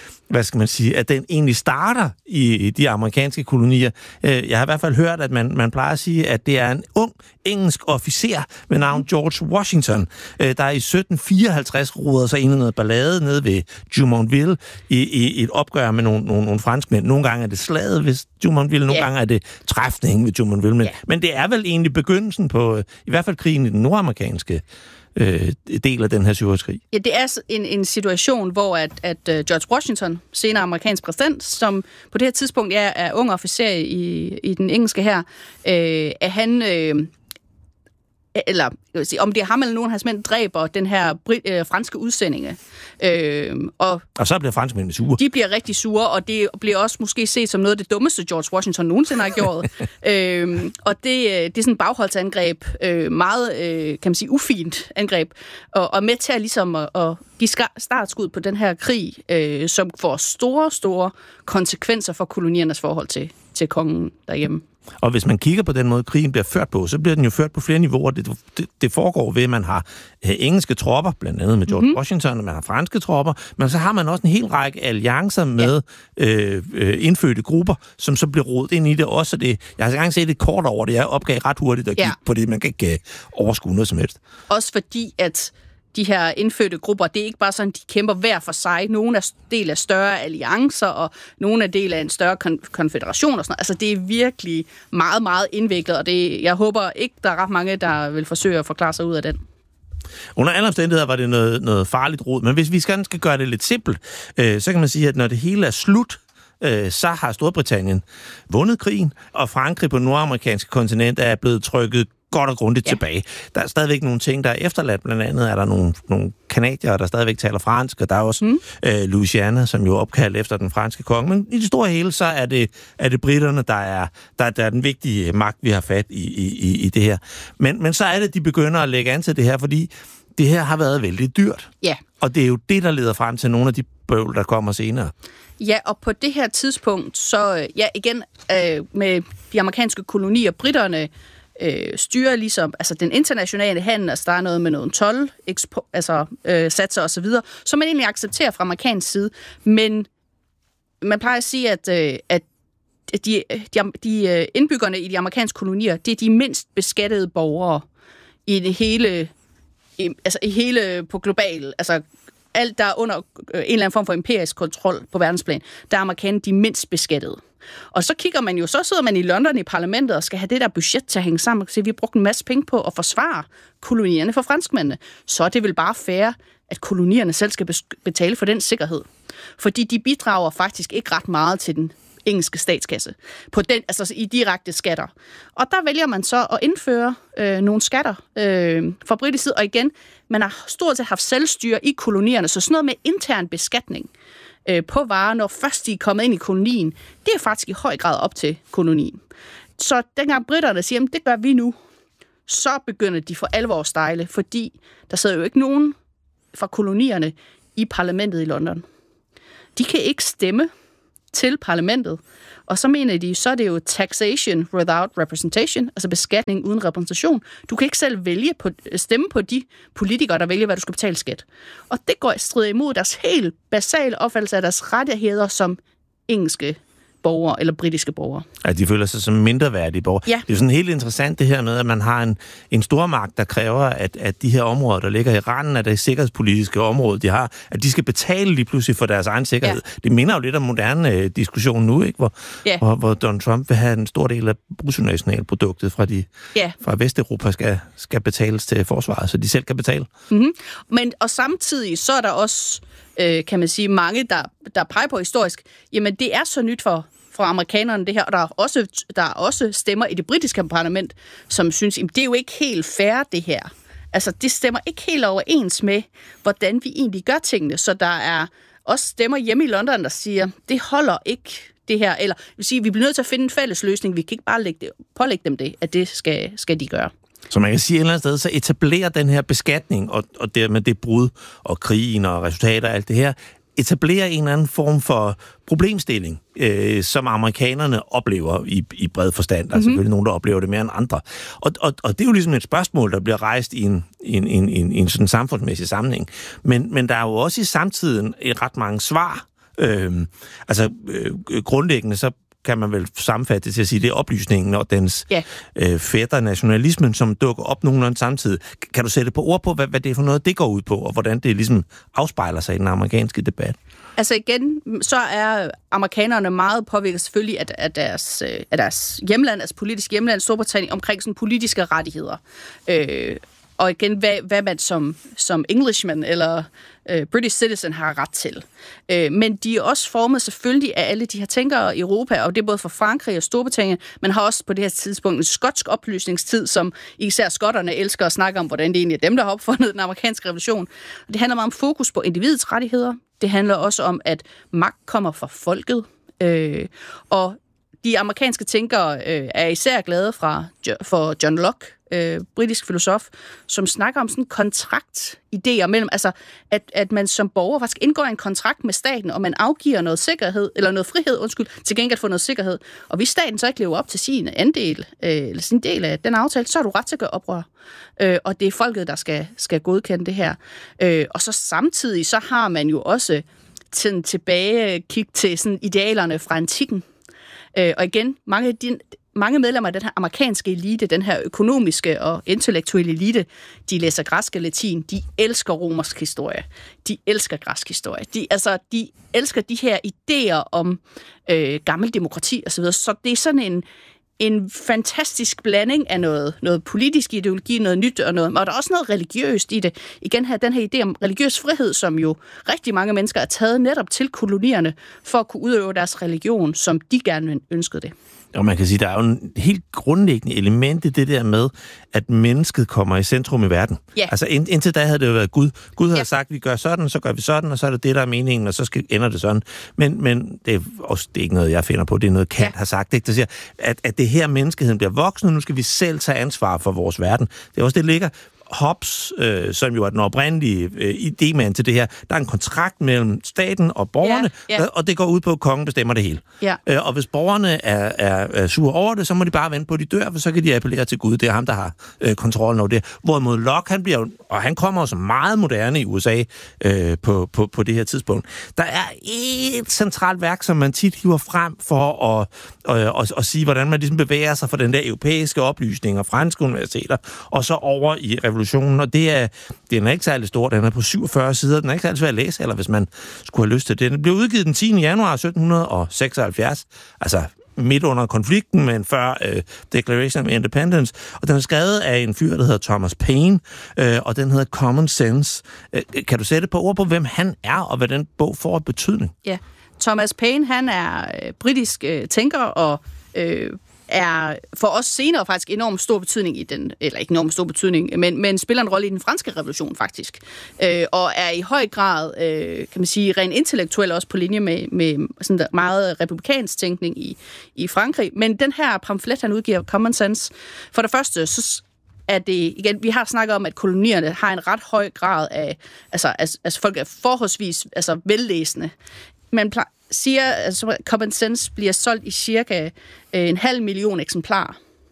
A: at den egentlig starter i de amerikanske kolonier. Jeg har i hvert fald hørt, at man plejer at sige, at det er en ung engelsk officer med navn George Washington, der i 1754 roder sig ind i noget ballade nede ved Jumonville i et opgør med nogle franskmænd. Nogle gange er det slaget ved Jumonville, nogle gange er det træfningen ved Jumonville. Men det er vel egentlig begyndelsen på, i hvert fald krigen i den nordamerikanske del af den her syvårskrig. Ja, det er
B: en situation, hvor at George Washington, senere amerikansk præsident, som på det her tidspunkt er ung officer i den engelske hær, at han eller om det er ham eller nogen af hans mænd, dræber den her franske udsendinge.
A: Og så bliver franskmændene sure.
B: De bliver rigtig sure, og det bliver også måske set som noget af det dummeste, George Washington nogensinde har gjort. Og det er sådan et bagholdsangreb, meget, kan man sige, ufint angreb, og med til at ligesom at give startskud på den her krig, som får store, store konsekvenser for koloniernes forhold til kongen derhjemme.
A: Og hvis man kigger på den måde, krigen bliver ført på, så bliver den jo ført på flere niveauer. Det foregår ved, at man har engelske tropper, blandt andet med George Washington, og man har franske tropper, men så har man også en hel række alliancer med indfødte grupper, som så bliver rodet ind i det også. Jeg har engang set et kort over det, jeg opgav ret hurtigt at kigge på det, man kan ikke overskue noget som helst.
B: Også fordi, at de her indfødte grupper, det er ikke bare sådan, de kæmper hver for sig. Nogle er del af større alliancer, og nogle er del af en større konfederation og sådan noget. Altså, det er virkelig meget, meget indviklet, og jeg håber ikke, der er ret mange, der vil forsøge at forklare sig ud af den.
A: Under alle omstændigheder var det noget farligt rod, men hvis vi skal gøre det lidt simpelt, så kan man sige, at når det hele er slut, så har Storbritannien vundet krigen, og Frankrig på det nordamerikanske kontinent er blevet trykket godt og grundigt tilbage. Der er stadigvæk nogle ting, der er efterladt. Blandt andet er der nogle kanadiere, der stadigvæk taler fransk, og der er også Louisiana, som jo er opkaldt efter den franske konge. Men i det store hele, så er det britterne, der er den vigtige magt, vi har fat i det her. Men så er det, de begynder at lægge an til det her, fordi det her har været vældig dyrt.
B: Ja.
A: Og det er jo det, der leder frem til nogle af de bøvl, der kommer senere.
B: Ja, og på det her tidspunkt, så igen, med de amerikanske kolonier, britterne styrer ligesom, altså den internationale handel, altså der er noget med nogle told, satser og så videre, som man egentlig accepterer fra amerikansk side, men man plejer at sige, at de indbyggerne i de amerikanske kolonier, det er de mindst beskattede borgere i det hele, i hele på global, altså alt der er under en eller anden form for empirisk kontrol på verdensplan, der er amerikanerne de mindst beskattede. Og så sidder man i London i parlamentet og skal have det der budget til at hænge sammen og sige, at vi har brugt en masse penge på at forsvare kolonierne for franskmændene. Så er det vel bare fair, at kolonierne selv skal betale for den sikkerhed. Fordi de bidrager faktisk ikke ret meget til den engelske statskasse, på den, altså i direkte skatter. Og der vælger man så at indføre nogle skatter fra britisk side, og igen, man har stort set haft selvstyre i kolonierne, så sådan noget med intern beskatning på varer, når først de er kommet ind i kolonien, det er faktisk i høj grad op til kolonien. Så dengang britterne siger, det gør vi nu, så begynder de for alvor at stejle, fordi der sidder jo ikke nogen fra kolonierne i parlamentet i London. De kan ikke stemme til parlamentet, og så mener de, så er det jo taxation without representation, altså beskatning uden repræsentation. Du kan ikke selv stemme på de politikere, der vælger, hvad du skal betale skat. Og det strider imod deres helt basale opfattelse af deres rettigheder som engelske borgere eller britiske borgere. Ja,
A: de føler sig som mindreværdige borgere. Ja. Det er jo sådan helt interessant det her med, at man har en stormagt, der kræver, at de her områder, der ligger i randen af det sikkerhedspolitiske område, de har, at de skal betale lige pludselig for deres egen sikkerhed. Ja. Det minder jo lidt om moderne diskussion nu, ikke? Hvor Donald Trump vil have en stor del af bruttonationalproduktet fra Vesteuropa skal betales til forsvaret, så de selv kan betale.
B: Mm-hmm. Og samtidig så er der også kan man sige, mange, der peger på historisk, jamen det er så nyt for amerikanerne det her, og der er også stemmer i det britiske parlament, som synes, jamen det er jo ikke helt fair det her. Altså det stemmer ikke helt overens med, hvordan vi egentlig gør tingene, så der er også stemmer hjemme i London, der siger, det holder ikke det her, eller vil sige, vi bliver nødt til at finde en fælles løsning, vi kan ikke bare pålægge dem det, at det skal de gøre.
A: Så man kan sige et eller andet sted, så etablerer den her beskatning, og dermed det brud, og krigen og resultater og alt det her, etablerer en eller anden form for problemstilling, som amerikanerne oplever i bred forstand. Der er selvfølgelig nogen, der oplever det mere end andre. Og det er jo ligesom et spørgsmål, der bliver rejst i en sådan samfundsmæssig sammenhæng. Men der er jo også i samtiden ret mange svar. Grundlæggende så kan man vel sammenfatte det til at sige, det er oplysningen og dens fætter nationalismen, som dukker op nogenlunde samtidig. Kan du sætte på ord på, hvad det er for noget, det går ud på, og hvordan det ligesom afspejler sig i den amerikanske debat?
B: Altså igen, så er amerikanerne meget påvirket selvfølgelig af deres hjemland, altså politisk hjemland, Storbritannien, omkring sådan politiske rettigheder. Og igen, hvad man som Englishman eller British citizen har ret til. Men de er også formet selvfølgelig af alle de her tænkere i Europa, og det er både for Frankrig og Storbritannien. Man har også på det her tidspunkt en skotsk oplysningstid, som især skotterne elsker at snakke om, hvordan det egentlig er dem, der har opfundet den amerikanske revolution. Og det handler meget om fokus på individets rettigheder. Det handler også om, at magt kommer fra folket. Og de amerikanske tænkere er især glade for John Locke, britisk filosof, som snakker om sådan kontraktidéer mellem, altså at man som borger faktisk indgår en kontrakt med staten, og man afgiver noget sikkerhed, eller noget frihed, til gengæld for noget sikkerhed. Og hvis staten så ikke lever op til sin andel, eller sin del af den aftale, så har du ret til at gøre oprør. Og det er folket, der skal godkende det her. Og så samtidig, så har man jo også tiden tilbage kig til sådan idealerne fra antikken. Og igen, mange medlemmer af den her amerikanske elite, den her økonomiske og intellektuelle elite, de læser græsk og latin, de elsker romersk historie, de elsker græsk historie, de elsker de her idéer om gammel demokrati osv., så det er sådan en fantastisk blanding af noget politisk ideologi, noget nyt og noget, og der er også noget religiøst i det. Igen her, den her idé om religiøs frihed, som jo rigtig mange mennesker er taget netop til kolonierne for at kunne udøve deres religion, som de gerne ønskede det.
A: Og man kan sige, der er jo en helt grundlæggende element i det der med, at mennesket kommer i centrum i verden.
B: Ja.
A: Altså indtil da havde det jo været Gud. Gud havde sagt, vi gør sådan, så gør vi sådan, og så er det der er meningen, og så ender det sådan. Men det er ikke noget, jeg finder på. Det er noget, Kant har sagt. Ikke? Der siger, at det her menneskeheden bliver voksen, og nu skal vi selv tage ansvar for vores verden. Det er også det, ligger. Hobbes, som jo er den oprindelige idémand til det her, der er en kontrakt mellem staten og borgerne, og det går ud på, at kongen bestemmer det hele. Ja. Og hvis borgerne er sure over det, så må de bare vente på, at de dør, for så kan de appellere til Gud. Det er ham, der har kontrollen over det. Hvorimod Locke, han kommer også meget moderne i USA på det her tidspunkt. Der er et centralt værk, som man tit hiver frem for at sige, hvordan man ligesom bevæger sig fra den der europæiske oplysning og franske universiteter, og så over i revolutionen, og den er ikke særlig stor, den er på 47 sider, den er ikke særlig svær at læse, eller hvis man skulle have lyst til det. Den blev udgivet den 10. januar 1776, altså midt under konflikten, men før Declaration of Independence, og den er skrevet af en fyr, der hedder Thomas Paine, og den hedder Common Sense. Kan du sætte på ord på, hvem han er, og hvad den bog får betydning? Ja,
B: Thomas Paine, han er britisk tænker, og er for os senere faktisk enormt stor betydning i den, eller ikke enormt stor betydning, men spiller en rolle i den franske revolution faktisk, og er i høj grad, kan man sige, rent intellektuel også på linje med sådan der meget republikansk tænkning i Frankrig. Men den her pamflet, han udgiver, Common Sense, for det første, så er det, igen, vi har snakket om, at kolonierne har en ret høj grad af, altså folk er forholdsvis vellæsende. Man siger, altså Common Sense bliver solgt i cirka 500.000 eksemplarer,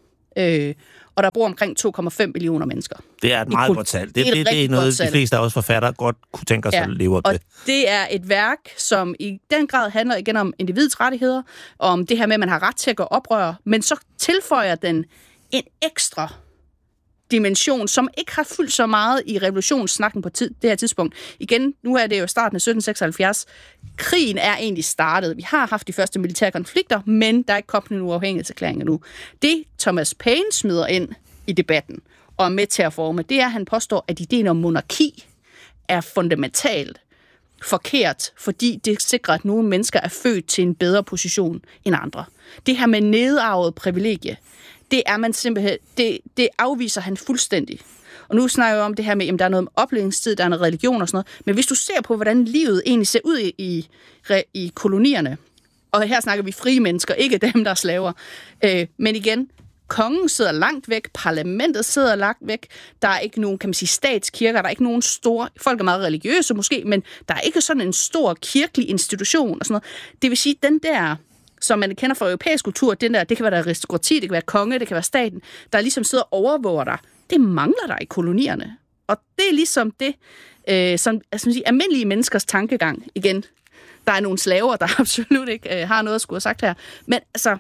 B: og der bor omkring 2,5 millioner mennesker.
A: Det er et meget godt salg. Det er noget, de fleste af os forfattere godt kunne tænke sig at leve op til.
B: Og det er et værk, som i den grad handler igen om individets rettigheder, om det her med, at man har ret til at gå oprør, men så tilføjer den en ekstra dimension, som ikke har fyldt så meget i revolutionssnakken på det her tidspunkt. Igen, nu er det jo starten af 1776. Krigen er egentlig startet. Vi har haft de første militære konflikter, men der er ikke kommet nogen uafhængighedserklæring endnu. Det Thomas Paine smider ind i debatten og er med til at forme, det er, at han påstår, at ideen om monarki er fundamentalt forkert, fordi det sikrer, at nogle mennesker er født til en bedre position end andre. Det her med nedarvet privilegie, det er man simpelthen, det afviser han fuldstændig. Og nu snakker jeg om det her med, at der er noget om oplevelsestid, der er noget religion og sådan noget. Men hvis du ser på, hvordan livet egentlig ser ud i kolonierne, og her snakker vi frie mennesker, ikke dem, der er slaver. Men igen, kongen sidder langt væk, parlamentet sidder langt væk, der er ikke nogen, kan man sige, statskirker, der er ikke nogen store, folk er meget religiøse måske, men der er ikke sådan en stor kirkelig institution og sådan noget. Det vil sige, den der, som man kender fra europæisk kultur, den der, det kan være aristokrati, det kan være konge, det kan være staten, der ligesom sidder og overvåger dig, det mangler der i kolonierne. Og det er ligesom det, som almindelige menneskers tankegang igen. Der er nogle slaver, der absolut ikke har noget at skulle have sagt her. Men altså,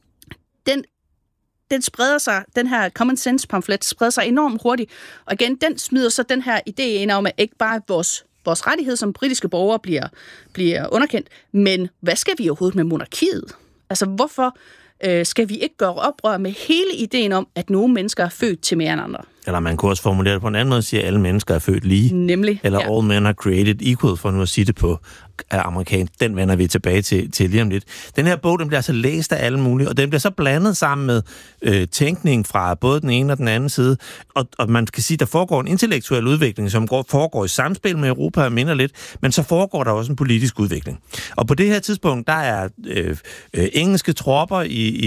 B: den spreder sig, den her common sense pamflet spreder sig enormt hurtigt. Og igen, den smider så den her idé ind om, at ikke bare vores rettighed som britiske borgere bliver underkendt, men hvad skal vi overhovedet med monarkiet? Altså, hvorfor skal vi ikke gøre oprør med hele ideen om, at nogle mennesker er født til mere end andre?
A: Eller man kunne også formulere det på en anden måde og sige, at alle mennesker er født lige.
B: Nemlig.
A: Eller all men are created equal, for nu at sige det på amerikansk. Den vender vi tilbage til lige om lidt. Den her bog, den bliver altså læst af alle mulige, og den bliver så blandet sammen med tænkning fra både den ene og den anden side. Og man kan sige, der foregår en intellektuel udvikling, som foregår i samspil med Europa og minder lidt, men så foregår der også en politisk udvikling. Og på det her tidspunkt, der er engelske tropper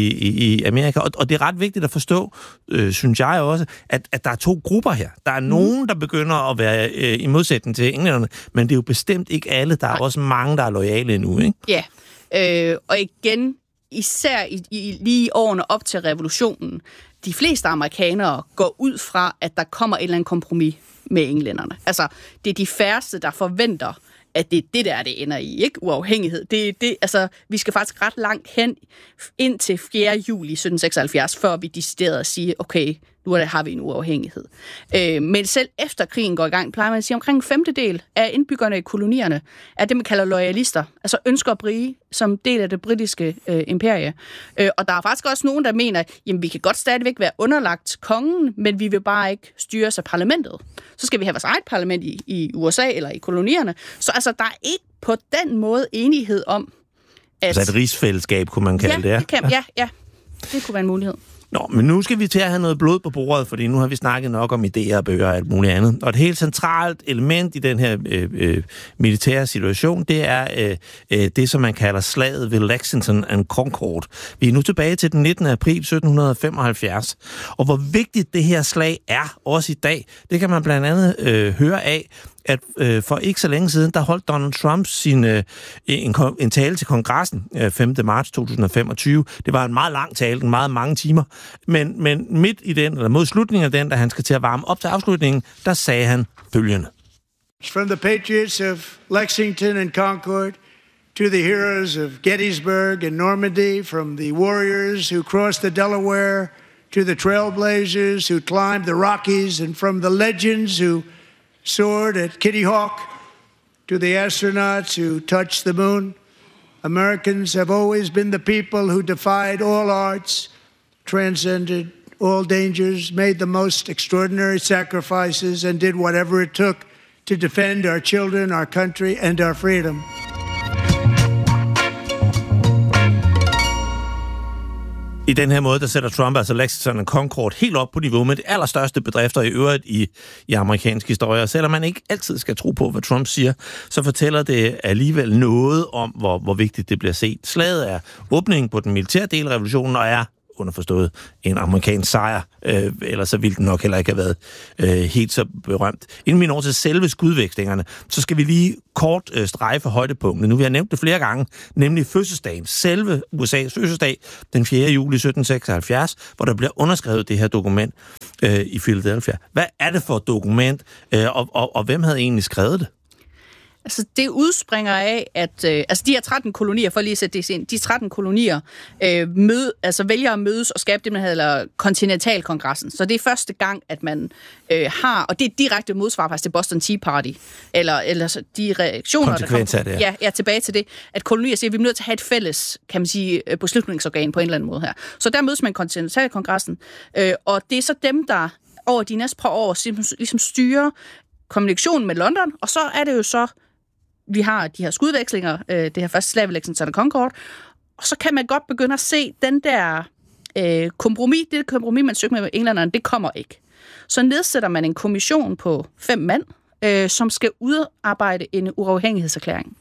A: i Amerika, og det er ret vigtigt at forstå, synes jeg også, at der er to grupper her. Der er nogen, der begynder at være i modsætning til englænderne, men det er jo bestemt ikke alle. Der er også mange, der er loyale endnu, ikke?
B: Ja, og igen, især lige årene op til revolutionen, de fleste amerikanere går ud fra, at der kommer et eller andet kompromis med englænderne. Altså, det er de færreste, der forventer, at det er det der, det ender i, ikke? Uafhængighed. Altså, vi skal faktisk ret langt hen ind til 4. juli 1776, før vi decideret at sige, okay, nu har vi en uafhængighed. Men selv efter krigen går i gang, plejer man at sige, omkring en femtedel af indbyggerne i kolonierne er det, man kalder loyalister, altså ønsker at blive som del af det britiske imperie. Og der er faktisk også nogen, der mener, jamen vi kan godt stadigvæk være underlagt kongen, men vi vil bare ikke styres af parlamentet. Så skal vi have vores eget parlament i USA eller i kolonierne. Så altså, der er ikke på den måde enighed om, at...
A: Altså et rigsfællesskab, kunne man kalde det,
B: ja. Det kunne være en mulighed.
A: Nå, men nu skal vi til at have noget blod på bordet, fordi nu har vi snakket nok om idéer og bøger og alt muligt andet. Og et helt centralt element i den her militære situation, det er det, som man kalder slaget ved Lexington and Concord. Vi er nu tilbage til den 19. april 1775. Og hvor vigtigt det her slag er, også i dag, det kan man blandt andet høre af, at for ikke så længe siden, der holdt Donald Trump en tale til kongressen 5. marts 2025. Det var en meget lang tale, en meget mange timer. Men midt i den, eller mod slutningen af den, da han skal til at varme op til afslutningen, der sagde han følgende.
D: From the patriots of Lexington and Concord to the heroes of Gettysburg and Normandy, from the warriors who crossed the Delaware to the trailblazers who climbed the Rockies, and from the legends who soared at Kitty Hawk to the astronauts who touched the moon. Americans have always been the people who defied all odds, transcended all dangers, made the most extraordinary sacrifices, and did whatever it took to defend our children, our country, and our freedom.
A: I den her måde, der sætter Trump altså Lexington and Concord helt op på niveau med de allerstørste bedrifter i øvrigt i amerikansk historie. Og selvom man ikke altid skal tro på, hvad Trump siger, så fortæller det alligevel noget om, hvor vigtigt det bliver set. Slaget er åbningen på den militære del af revolutionen og er underforstået en amerikansk sejr, ellers så ville den nok heller ikke have været helt så berømt. Inden vi når til selve skudvekslingerne, så skal vi lige kort strejfe højdepunktet. Nu vi har nævnt det flere gange, nemlig fødselsdagen. Selve USA's fødselsdag, den 4. juli 1776, hvor der bliver underskrevet det her dokument i Philadelphia. Hvad er det for et dokument, og hvem havde egentlig skrevet det?
B: Altså, det udspringer af, at de her 13 kolonier, for lige at sætte det ind, de 13 kolonier vælger at mødes og skabe det, man hedder kontinentalkongressen. Så det er første gang, at man har, og det er direkte modsvar faktisk til Boston Tea Party, eller de reaktioner,
A: konsekvenser, der kommer.
B: Ja, tilbage til det, at kolonier siger, at vi er nødt til at have et fælles, kan man sige, beslutningsorgan på en eller anden måde her. Så der mødes man kontinentalkongressen, og det er så dem, der over de næste par år ligesom styrer kommunikationen med London, og så er det jo så vi har de her skudvekslinger, det her første slag ved Lexington and Concord, og så kan man godt begynde at se den der kompromis, man søger med englænderne, det kommer ikke. så nedsætter man en kommission på 5 mand, som skal udarbejde en uafhængighedserklæring.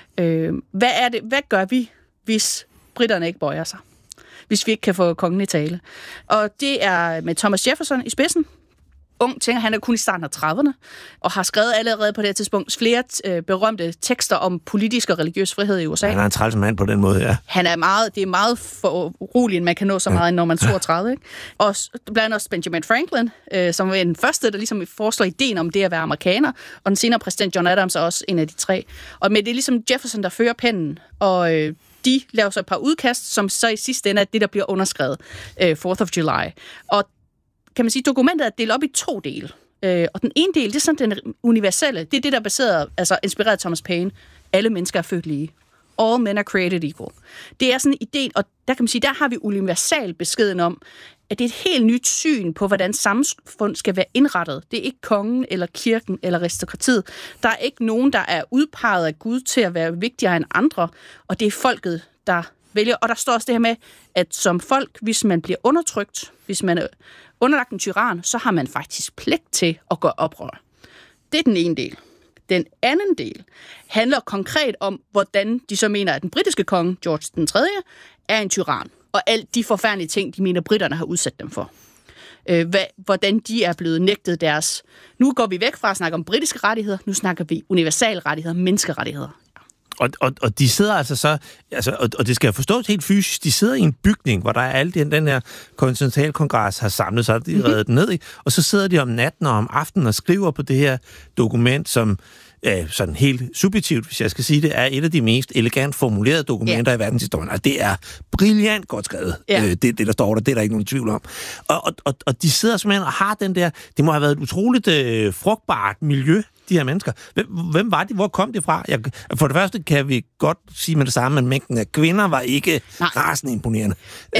B: Hvad gør vi, hvis britterne ikke bøjer sig? Hvis vi ikke kan få kongen i tale. Og det er med Thomas Jefferson i spidsen. Ung tænker, han er kun i starten af 30'erne, og har skrevet allerede på det tidspunkt flere berømte tekster om politisk og religiøs frihed i USA.
A: Han er en træls mand på den måde, ja.
B: Det er meget for uroligt, at man kan nå så meget, når man er 32. Ikke? Og blandt andet også Benjamin Franklin, som var den første, der ligesom foreslår ideen om det at være amerikaner, og den senere præsident John Adams er også en af de 3. Men det er ligesom Jefferson, der fører pennen, og de laver så et par udkast, som så i sidste ende er det, der bliver underskrevet 4th of July. Og kan man sige, dokumentet er delt op i 2 dele. Og den ene del, det er sådan den universelle, det er det, der er baseret, altså inspireret af Thomas Paine. Alle mennesker er født lige. All men are created equal. Det er sådan en idé, og der kan man sige, der har vi universal beskeden om, at det er et helt nyt syn på, hvordan samfund skal være indrettet. Det er ikke kongen, eller kirken, eller aristokratiet. Der er ikke nogen, der er udpeget af Gud til at være vigtigere end andre, og det er folket, der vælger. Og der står også det her med, at som folk, hvis man bliver undertrykt, hvis man er underlagt en tyran, så har man faktisk pligt til at gøre oprør. Det er den ene del. Den anden del handler konkret om, hvordan de så mener, at den britiske konge, George den 3., er en tyran. Og alt de forfærdelige ting, de mener, britterne har udsat dem for. Hvordan de er blevet nægtet deres... Nu går vi væk fra at snakke om britiske rettigheder, nu snakker vi universale rettigheder, menneskerettigheder.
A: Og de sidder altså og det skal forstås helt fysisk, de sidder i en bygning, hvor der er alt den her kontinentalkongres har samlet sig, de reddet den ned i, og så sidder de om natten og om aftenen og skriver på det her dokument, som sådan helt subjektivt, hvis jeg skal sige det, er et af de mest elegant formulerede dokumenter i verdenshistorien. Og det er brilliant godt skrevet, det der står der, det er der ikke nogen tvivl om. Og de sidder simpelthen og har den der, det må have været et utroligt frugtbart miljø, de her mennesker. Hvem var de? Hvor kom de fra? For det første kan vi godt sige med det samme, at mængden af kvinder var ikke rasende imponerende.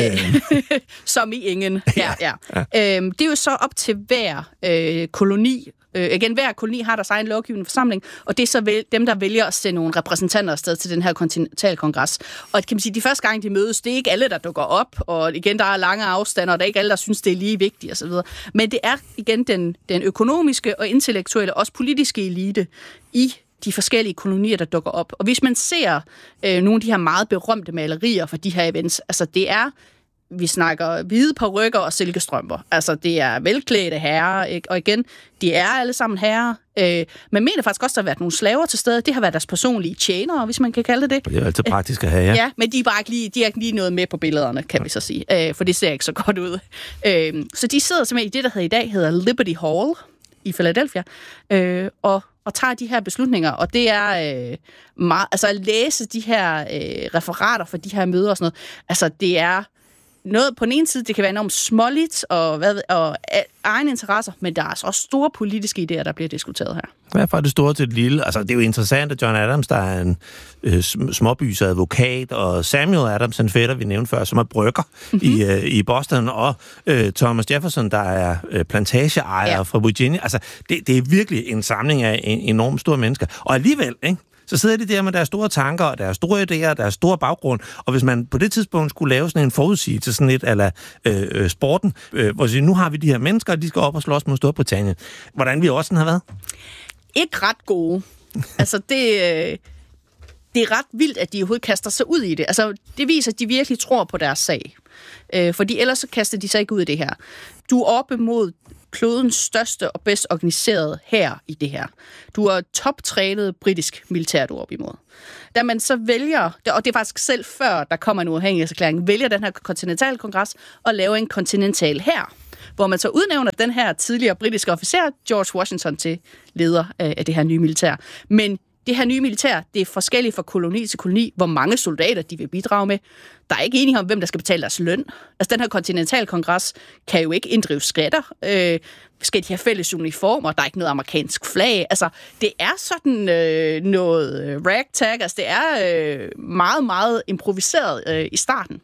B: Som i ingen. Ja. Det er jo så op til hver koloni. Hver koloni har deres egen lovgivende forsamling, og det er så dem, der vælger at sende nogle repræsentanter afsted til den her kontinentalkongres. Og kan man sige, de første gang, de mødes, det er ikke alle, der dukker op, og igen, der er lange afstande, og der er ikke alle, der synes, det er lige vigtigt osv. Men det er igen den økonomiske og intellektuelle, også politiske elite i de forskellige kolonier, der dukker op. Og hvis man ser nogle af de her meget berømte malerier for de her events, altså det er... Vi snakker hvide parykker og silkestrømper. Altså, det er velklædte herrer, ikke? Og igen, de er alle sammen herrer. Man mener faktisk også, at der har været nogle slaver til stede. Det har været deres personlige tjenere, hvis man kan kalde det.
A: Det er altid praktisk at have, ja.
B: Ja, men de er ikke lige noget med på billederne, kan vi så sige. For det ser ikke så godt ud. Så de sidder simpelthen i det, der i dag hedder Liberty Hall i Philadelphia, og tager de her beslutninger. Og det er meget... Altså, at læse de her referater for de her møder og sådan noget, altså, det er... Noget på den ene side, det kan være enormt småligt og egen interesser, men der er altså også store politiske idéer, der bliver diskuteret her.
A: Hvad er fra det store til det lille? Altså, det er jo interessant, at John Adams, der er en småbys advokat, og Samuel Adams, en fætter, vi nævnte før, som er brygger i Boston, og Thomas Jefferson, der er plantageejer fra Virginia. Altså, det er virkelig en samling af enormt store mennesker. Og alligevel, ikke? Så sidder de der med deres store tanker, og deres store idéer, og deres store baggrund. Og hvis man på det tidspunkt skulle lave sådan en forudsigelse, sådan lidt a la sporten, hvor siger, nu har vi de her mennesker, og de skal op og slås mod Storbritannien. Hvordan vi også har været?
B: Ikke ret gode. Altså, det er ret vildt, at de overhovedet kaster sig ud i det. Altså, det viser, at de virkelig tror på deres sag. Fordi ellers så kaster de sig ikke ud i det her. Du er oppe mod klodens største og bedst organiserede hær i det her. Du er toptrænet britisk militær, du er op imod. Da man så vælger, og det er faktisk selv før der kommer en uafhængighedserklæring, vælger den her kontinentalkongres og laver en kontinental hær, hvor man så udnævner den her tidligere britiske officer, George Washington, til leder af det her nye militær. Men det her nye militær, det er forskelligt fra koloni til koloni, hvor mange soldater de vil bidrage med. Der er ikke enighed om, hvem der skal betale deres løn. Altså, den her kontinentalkongres kan jo ikke inddrive skatter. Skal de have fælles uniformer? Der er ikke noget amerikansk flag. Altså, det er sådan noget ragtag. Altså, det er meget, meget improviseret i starten.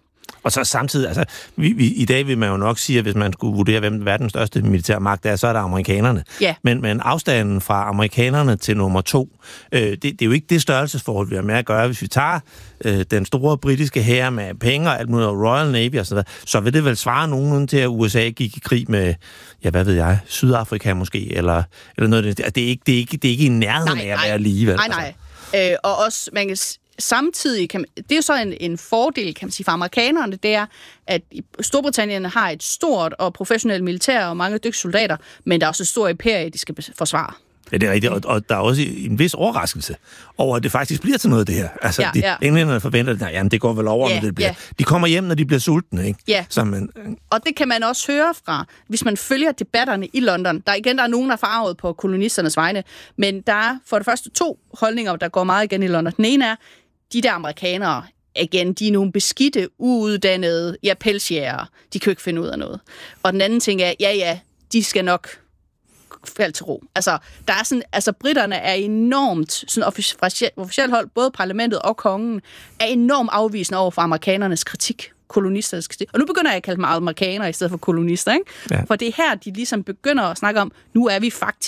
A: Og så samtidig, altså, i dag vil man jo nok sige, at hvis man skulle vurdere, hvem verdens største militærmagt er, så er det amerikanerne.
B: Ja.
A: Men afstanden fra amerikanerne til nummer 2, det er jo ikke det størrelsesforhold, vi har med at gøre. Hvis vi tager den store britiske hær med penge og alt muligt, og Royal Navy og sådan noget, så vil det vel svare nogenlunde til, at USA gik i krig med, ja, hvad ved jeg, Sydafrika måske, eller noget. Det er ikke i nærheden af at være lige, vel?
B: Nej. Og også, man kan samtidig, det er jo så en fordel, kan man sige, for amerikanerne, det er, at Storbritannien har et stort og professionelt militær og mange dygtige soldater, men der er også et stort imperie, de skal forsvare.
A: Ja, det er rigtigt, og der er også en vis overraskelse over, at det faktisk bliver til noget, det her. Altså, englænderne forventer, at det går vel over, når det bliver. Ja. De kommer hjem, når de bliver sultne, ikke?
B: Ja, og det kan man også høre fra, hvis man følger debatterne i London. Der er nogen, der er farvet på kolonisternes vegne, men der er for det første 2 holdninger, der går meget igen i London. Den ene er, de der amerikanere, igen, de er nogle beskidte, uuddannede, pelsjæger. De kan jo ikke finde ud af noget. Og den anden ting er, de skal nok falde til ro. Altså, britterne er enormt, sådan officielt hold, både parlamentet og kongen, er enormt afvisende over for amerikanernes kritik, kolonisternes kritik. Og nu begynder jeg at kalde dem amerikanere i stedet for kolonister, ikke? Ja. For det er her, de ligesom begynder at snakke om, nu har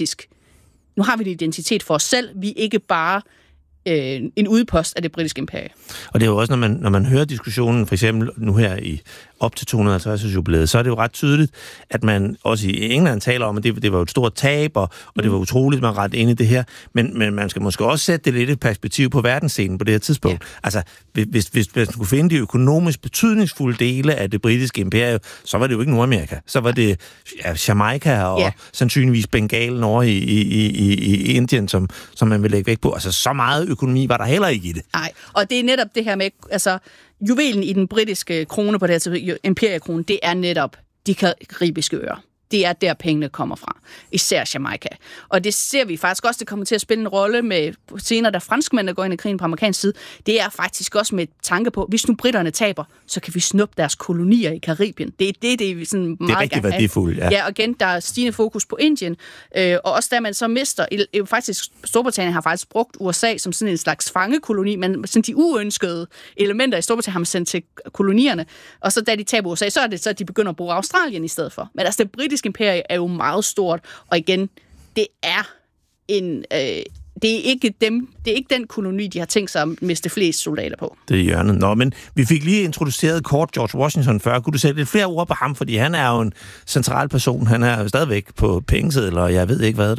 B: vi en identitet for os selv, vi er ikke bare en udpost af det britiske imperie.
A: Og det er jo også, når man hører diskussionen, for eksempel nu her i op til 250 jubilæet, så er det jo ret tydeligt, at man også i England taler om, at det var et stort tab, og det var utroligt, man ret ind i det her, men man skal måske også sætte det lidt et perspektiv på verdensscenen på det her tidspunkt. Ja. Altså, hvis man skulle finde de økonomisk betydningsfulde dele af det britiske imperium, så var det jo ikke Nordamerika. Så var det Jamaica og sandsynligvis Bengalen over i Indien, som man vil lægge vægt på. Altså, så meget økonomi var der heller ikke i det.
B: Nej, og det er netop det her med, altså, juvelen i den britiske krone på det her imperiekrone, det er netop de karibiske øer. Det er der, pengene kommer fra. Især Jamaica. Og det ser vi faktisk også, det kommer til at spille en rolle med senere, da franskmændene går ind i krigen på amerikansk side. Det er faktisk også med tanke på, hvis nu britterne taber, så kan vi snuppe deres kolonier i Karibien. Det er sådan meget.
A: Det er rigtig værdifuldt, ja.
B: Ja, og igen, der er stigende fokus på Indien. Og også da man så mister, faktisk Storbritannien har faktisk brugt USA som sådan en slags fangekoloni, men sådan de uønskede elementer i Storbritannien har man sendt til kolonierne. Og så da de taber USA, så er det så, at de begynder at bruge Australien i stedet for. Men altså det britiske imperie er jo meget stort, og igen, det er ikke den koloni, de har tænkt sig at miste flest soldater på.
A: Det er hjørnet. Nå, men vi fik lige introduceret kort George Washington før. Kunne du sætte lidt flere ord på ham, fordi han er jo en central person. Han er jo stadigvæk på pengesedler, og jeg ved ikke hvad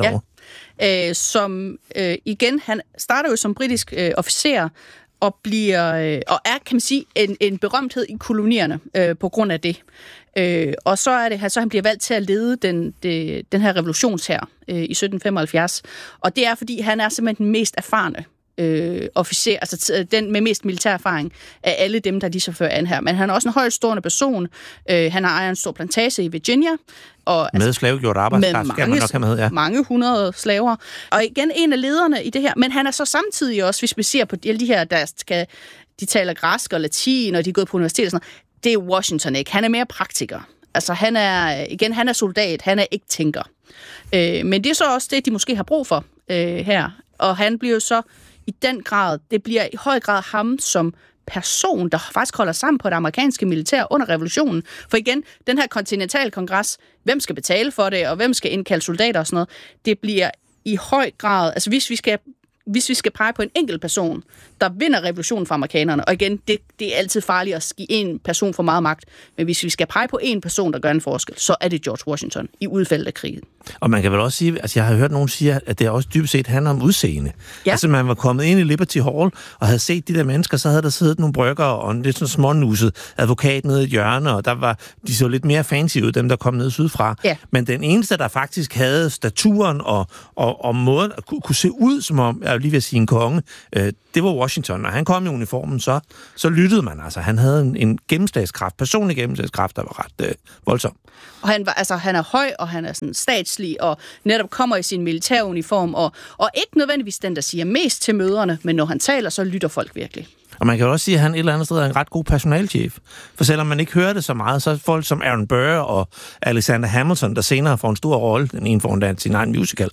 A: derovre.
B: Igen, han starter jo som britisk officer, og er, kan man sige, en berømthed i kolonierne på grund af det. Og så er det, så han bliver valgt til at lede den her revolutionshær i 1775. Og det er, fordi han er simpelthen den mest erfarne officer, altså den med mest militær erfaring af alle dem, der lige så fører an her. Men han er også en højtstående person. Han har ejet en stor plantage i Virginia. Og,
A: med slavegjort arbejdskraft, skal man nok have med, ja.
B: Mange 100 slaver. Og igen, en af lederne i det her. Men han er så samtidig også, hvis vi ser på de her, de taler græsk og latin, og de er gået på universitet og sådan noget, det er Washington ikke. Han er mere praktiker. Altså, han er soldat, han er ikke tænker. Men det er så også det, de måske har brug for her. Og han bliver jo så i den grad, det bliver i høj grad ham som person, der faktisk holder sammen på det amerikanske militær under revolutionen. For igen, den her kontinentalkongres, hvem skal betale for det, og hvem skal indkalde soldater og sådan noget, det bliver i høj grad, altså hvis vi skal pege på en enkelt person, der vinder revolutionen for amerikanerne, og igen, det er altid farligt at give en person for meget magt, men hvis vi skal pege på en person, der gør en forskel, så er det George Washington i udfaldet af krigen. Og
A: man kan vel også sige, altså jeg har hørt nogen sige, at det også dybest set handler om udseende. Ja. Altså man var kommet ind i Liberty Hall, og havde set de der mennesker, så havde der siddet nogle bryggere og en lidt sådan smånuset advokat nede i et hjørne, og der var de så lidt mere fancy ud, dem der kom ned sydfra. Ja. Men den eneste, der faktisk havde staturen og måden at kunne se ud, som om, jeg lige vil sige en konge, det var Washington, og han kom i uniformen, så lyttede man. Altså, han havde en gennemslagskraft, personlig gennemslagskraft, der var ret voldsom.
B: Og han er høj, og han er sådan statslig, og netop kommer i sin militæruniform, og ikke nødvendigvis den, der siger mest til møderne, men når han taler, så lytter folk virkelig.
A: Og man kan jo også sige, at han et eller andet sted er en ret god personalchef. For selvom man ikke hører det så meget, så er folk som Aaron Burr og Alexander Hamilton, der senere får en stor rolle, den ene får endda sin egen musical,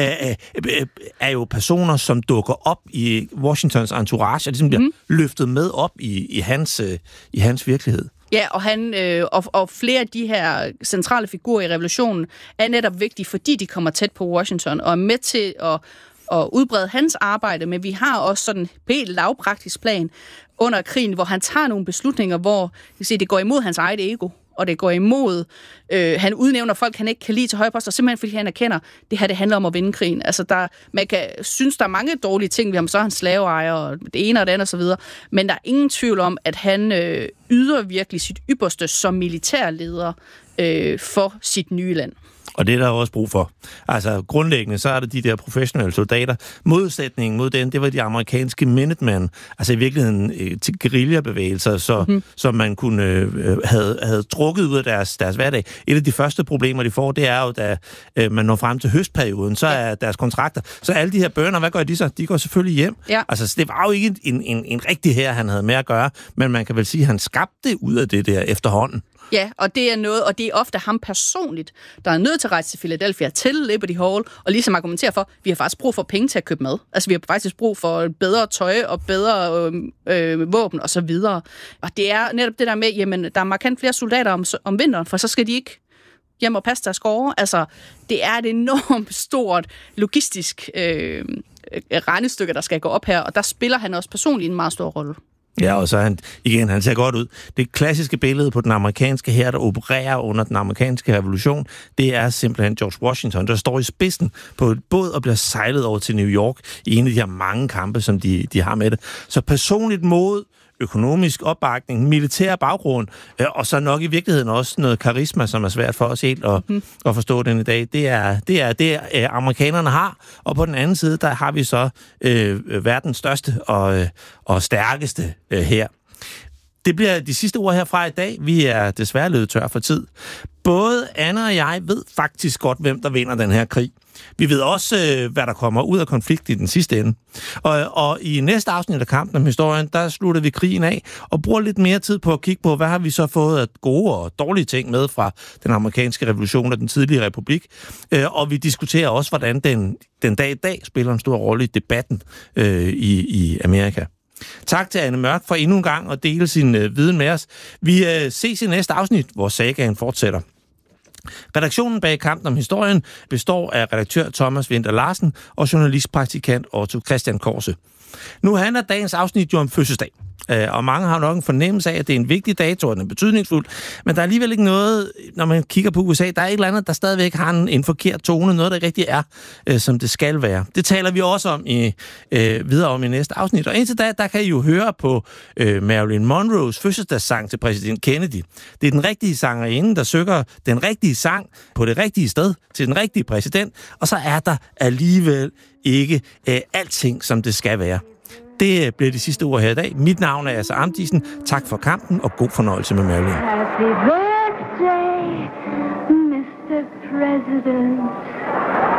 A: er jo personer, som dukker op i Washingtons entourage, og ligesom bliver løftet med op i hans virkelighed.
B: Ja, og han og flere af de her centrale figurer i revolutionen er netop vigtige, fordi de kommer tæt på Washington og er med til at udbrede hans arbejde, men vi har også sådan et helt lavpraktisk plan under krigen, hvor han tager nogle beslutninger, hvor det går imod hans eget ego, og det går imod, han udnævner folk, han ikke kan lide til høje poster, simpelthen fordi han erkender, det her det handler om at vinde krigen. Altså man kan synes, der er mange dårlige ting ved ham, så er han slaveejer, og det ene og det andet og så videre, men der er ingen tvivl om, at han yder virkelig sit ypperste som militærleder for sit nye land.
A: Og det er der også brug for. Altså grundlæggende, så er det de der professionelle soldater. Modsætningen mod den, det var de amerikanske Minutemen. Altså i virkeligheden til guerillabevægelser, som man kunne havde trukket ud af deres hverdag. Et af de første problemer, de får, det er jo, da man når frem til høstperioden, så er deres kontrakter. Så alle de her bønder, hvad gør de så? De går selvfølgelig hjem. Ja. Altså det var jo ikke en rigtig her, han havde med at gøre, men man kan vel sige, at han skabte ud af det der efterhånden.
B: Ja, og det er noget, og det er ofte ham personligt, der er nødt til at rejse til Philadelphia, til Liberty Hall, og ligesom argumentere for, vi har faktisk brug for penge til at købe mad. Altså, vi har faktisk brug for bedre tøj og bedre våben og så videre. Og det er netop det der med, jamen, der er markant flere soldater om vinteren, for så skal de ikke hjem og passe deres gårde. Altså, det er et enormt stort logistisk regnestykke, der skal gå op her, og der spiller han også personligt en meget stor rolle.
A: Ja, og så han ser godt ud. Det klassiske billede på den amerikanske hær, der opererer under den amerikanske revolution, det er simpelthen George Washington, der står i spidsen på et båd og bliver sejlet over til New York i en af de her mange kampe, som de har med det. Så personligt mod, økonomisk opbakning, militær baggrund, og så nok i virkeligheden også noget karisma, som er svært for os helt at forstå den i dag. Det er det, amerikanerne har, og på den anden side, der har vi så verdens største og stærkeste her. Det bliver de sidste ord herfra i dag. Vi er desværre løbet tør for tid. Både Anna og jeg ved faktisk godt, hvem der vinder den her krig. Vi ved også, hvad der kommer ud af konflikten i den sidste ende. Og i næste afsnit af Kampen om historien, der slutter vi krigen af og bruger lidt mere tid på at kigge på, hvad har vi så fået af gode og dårlige ting med fra den amerikanske revolution og den tidlige republik. Og vi diskuterer også, hvordan den dag i dag spiller en stor rolle i debatten i Amerika. Tak til Anne Mørk for endnu en gang at dele sin viden med os. Vi ses i næste afsnit, hvor sagaen fortsætter. Redaktionen bag Kampen om historien består af redaktør Thomas Winther Larsen og journalistpraktikant Otto Christian Korse. Nu handler dagens afsnit jo om fødselsdag, og mange har nok en fornemmelse af, at det er en vigtig dato, og den er betydningsfuld, men der er alligevel ikke noget, når man kigger på USA, der er et eller andet, der stadigvæk har en forkert tone, noget, der ikke rigtig er, som det skal være. Det taler vi også om videre om i næste afsnit, og indtil da, der kan I jo høre på Marilyn Monroes fødselsdagssang til præsident Kennedy. Det er den rigtige sangerinde, der synger den rigtige sang på det rigtige sted til den rigtige præsident, og så er der alligevel ikke alting, som det skal være. Det bliver de sidste ord her i dag. Mit navn er Asser Amdisen. Tak for kampen, og god fornøjelse med Marilyn.
E: Happy birthday, Mr. President.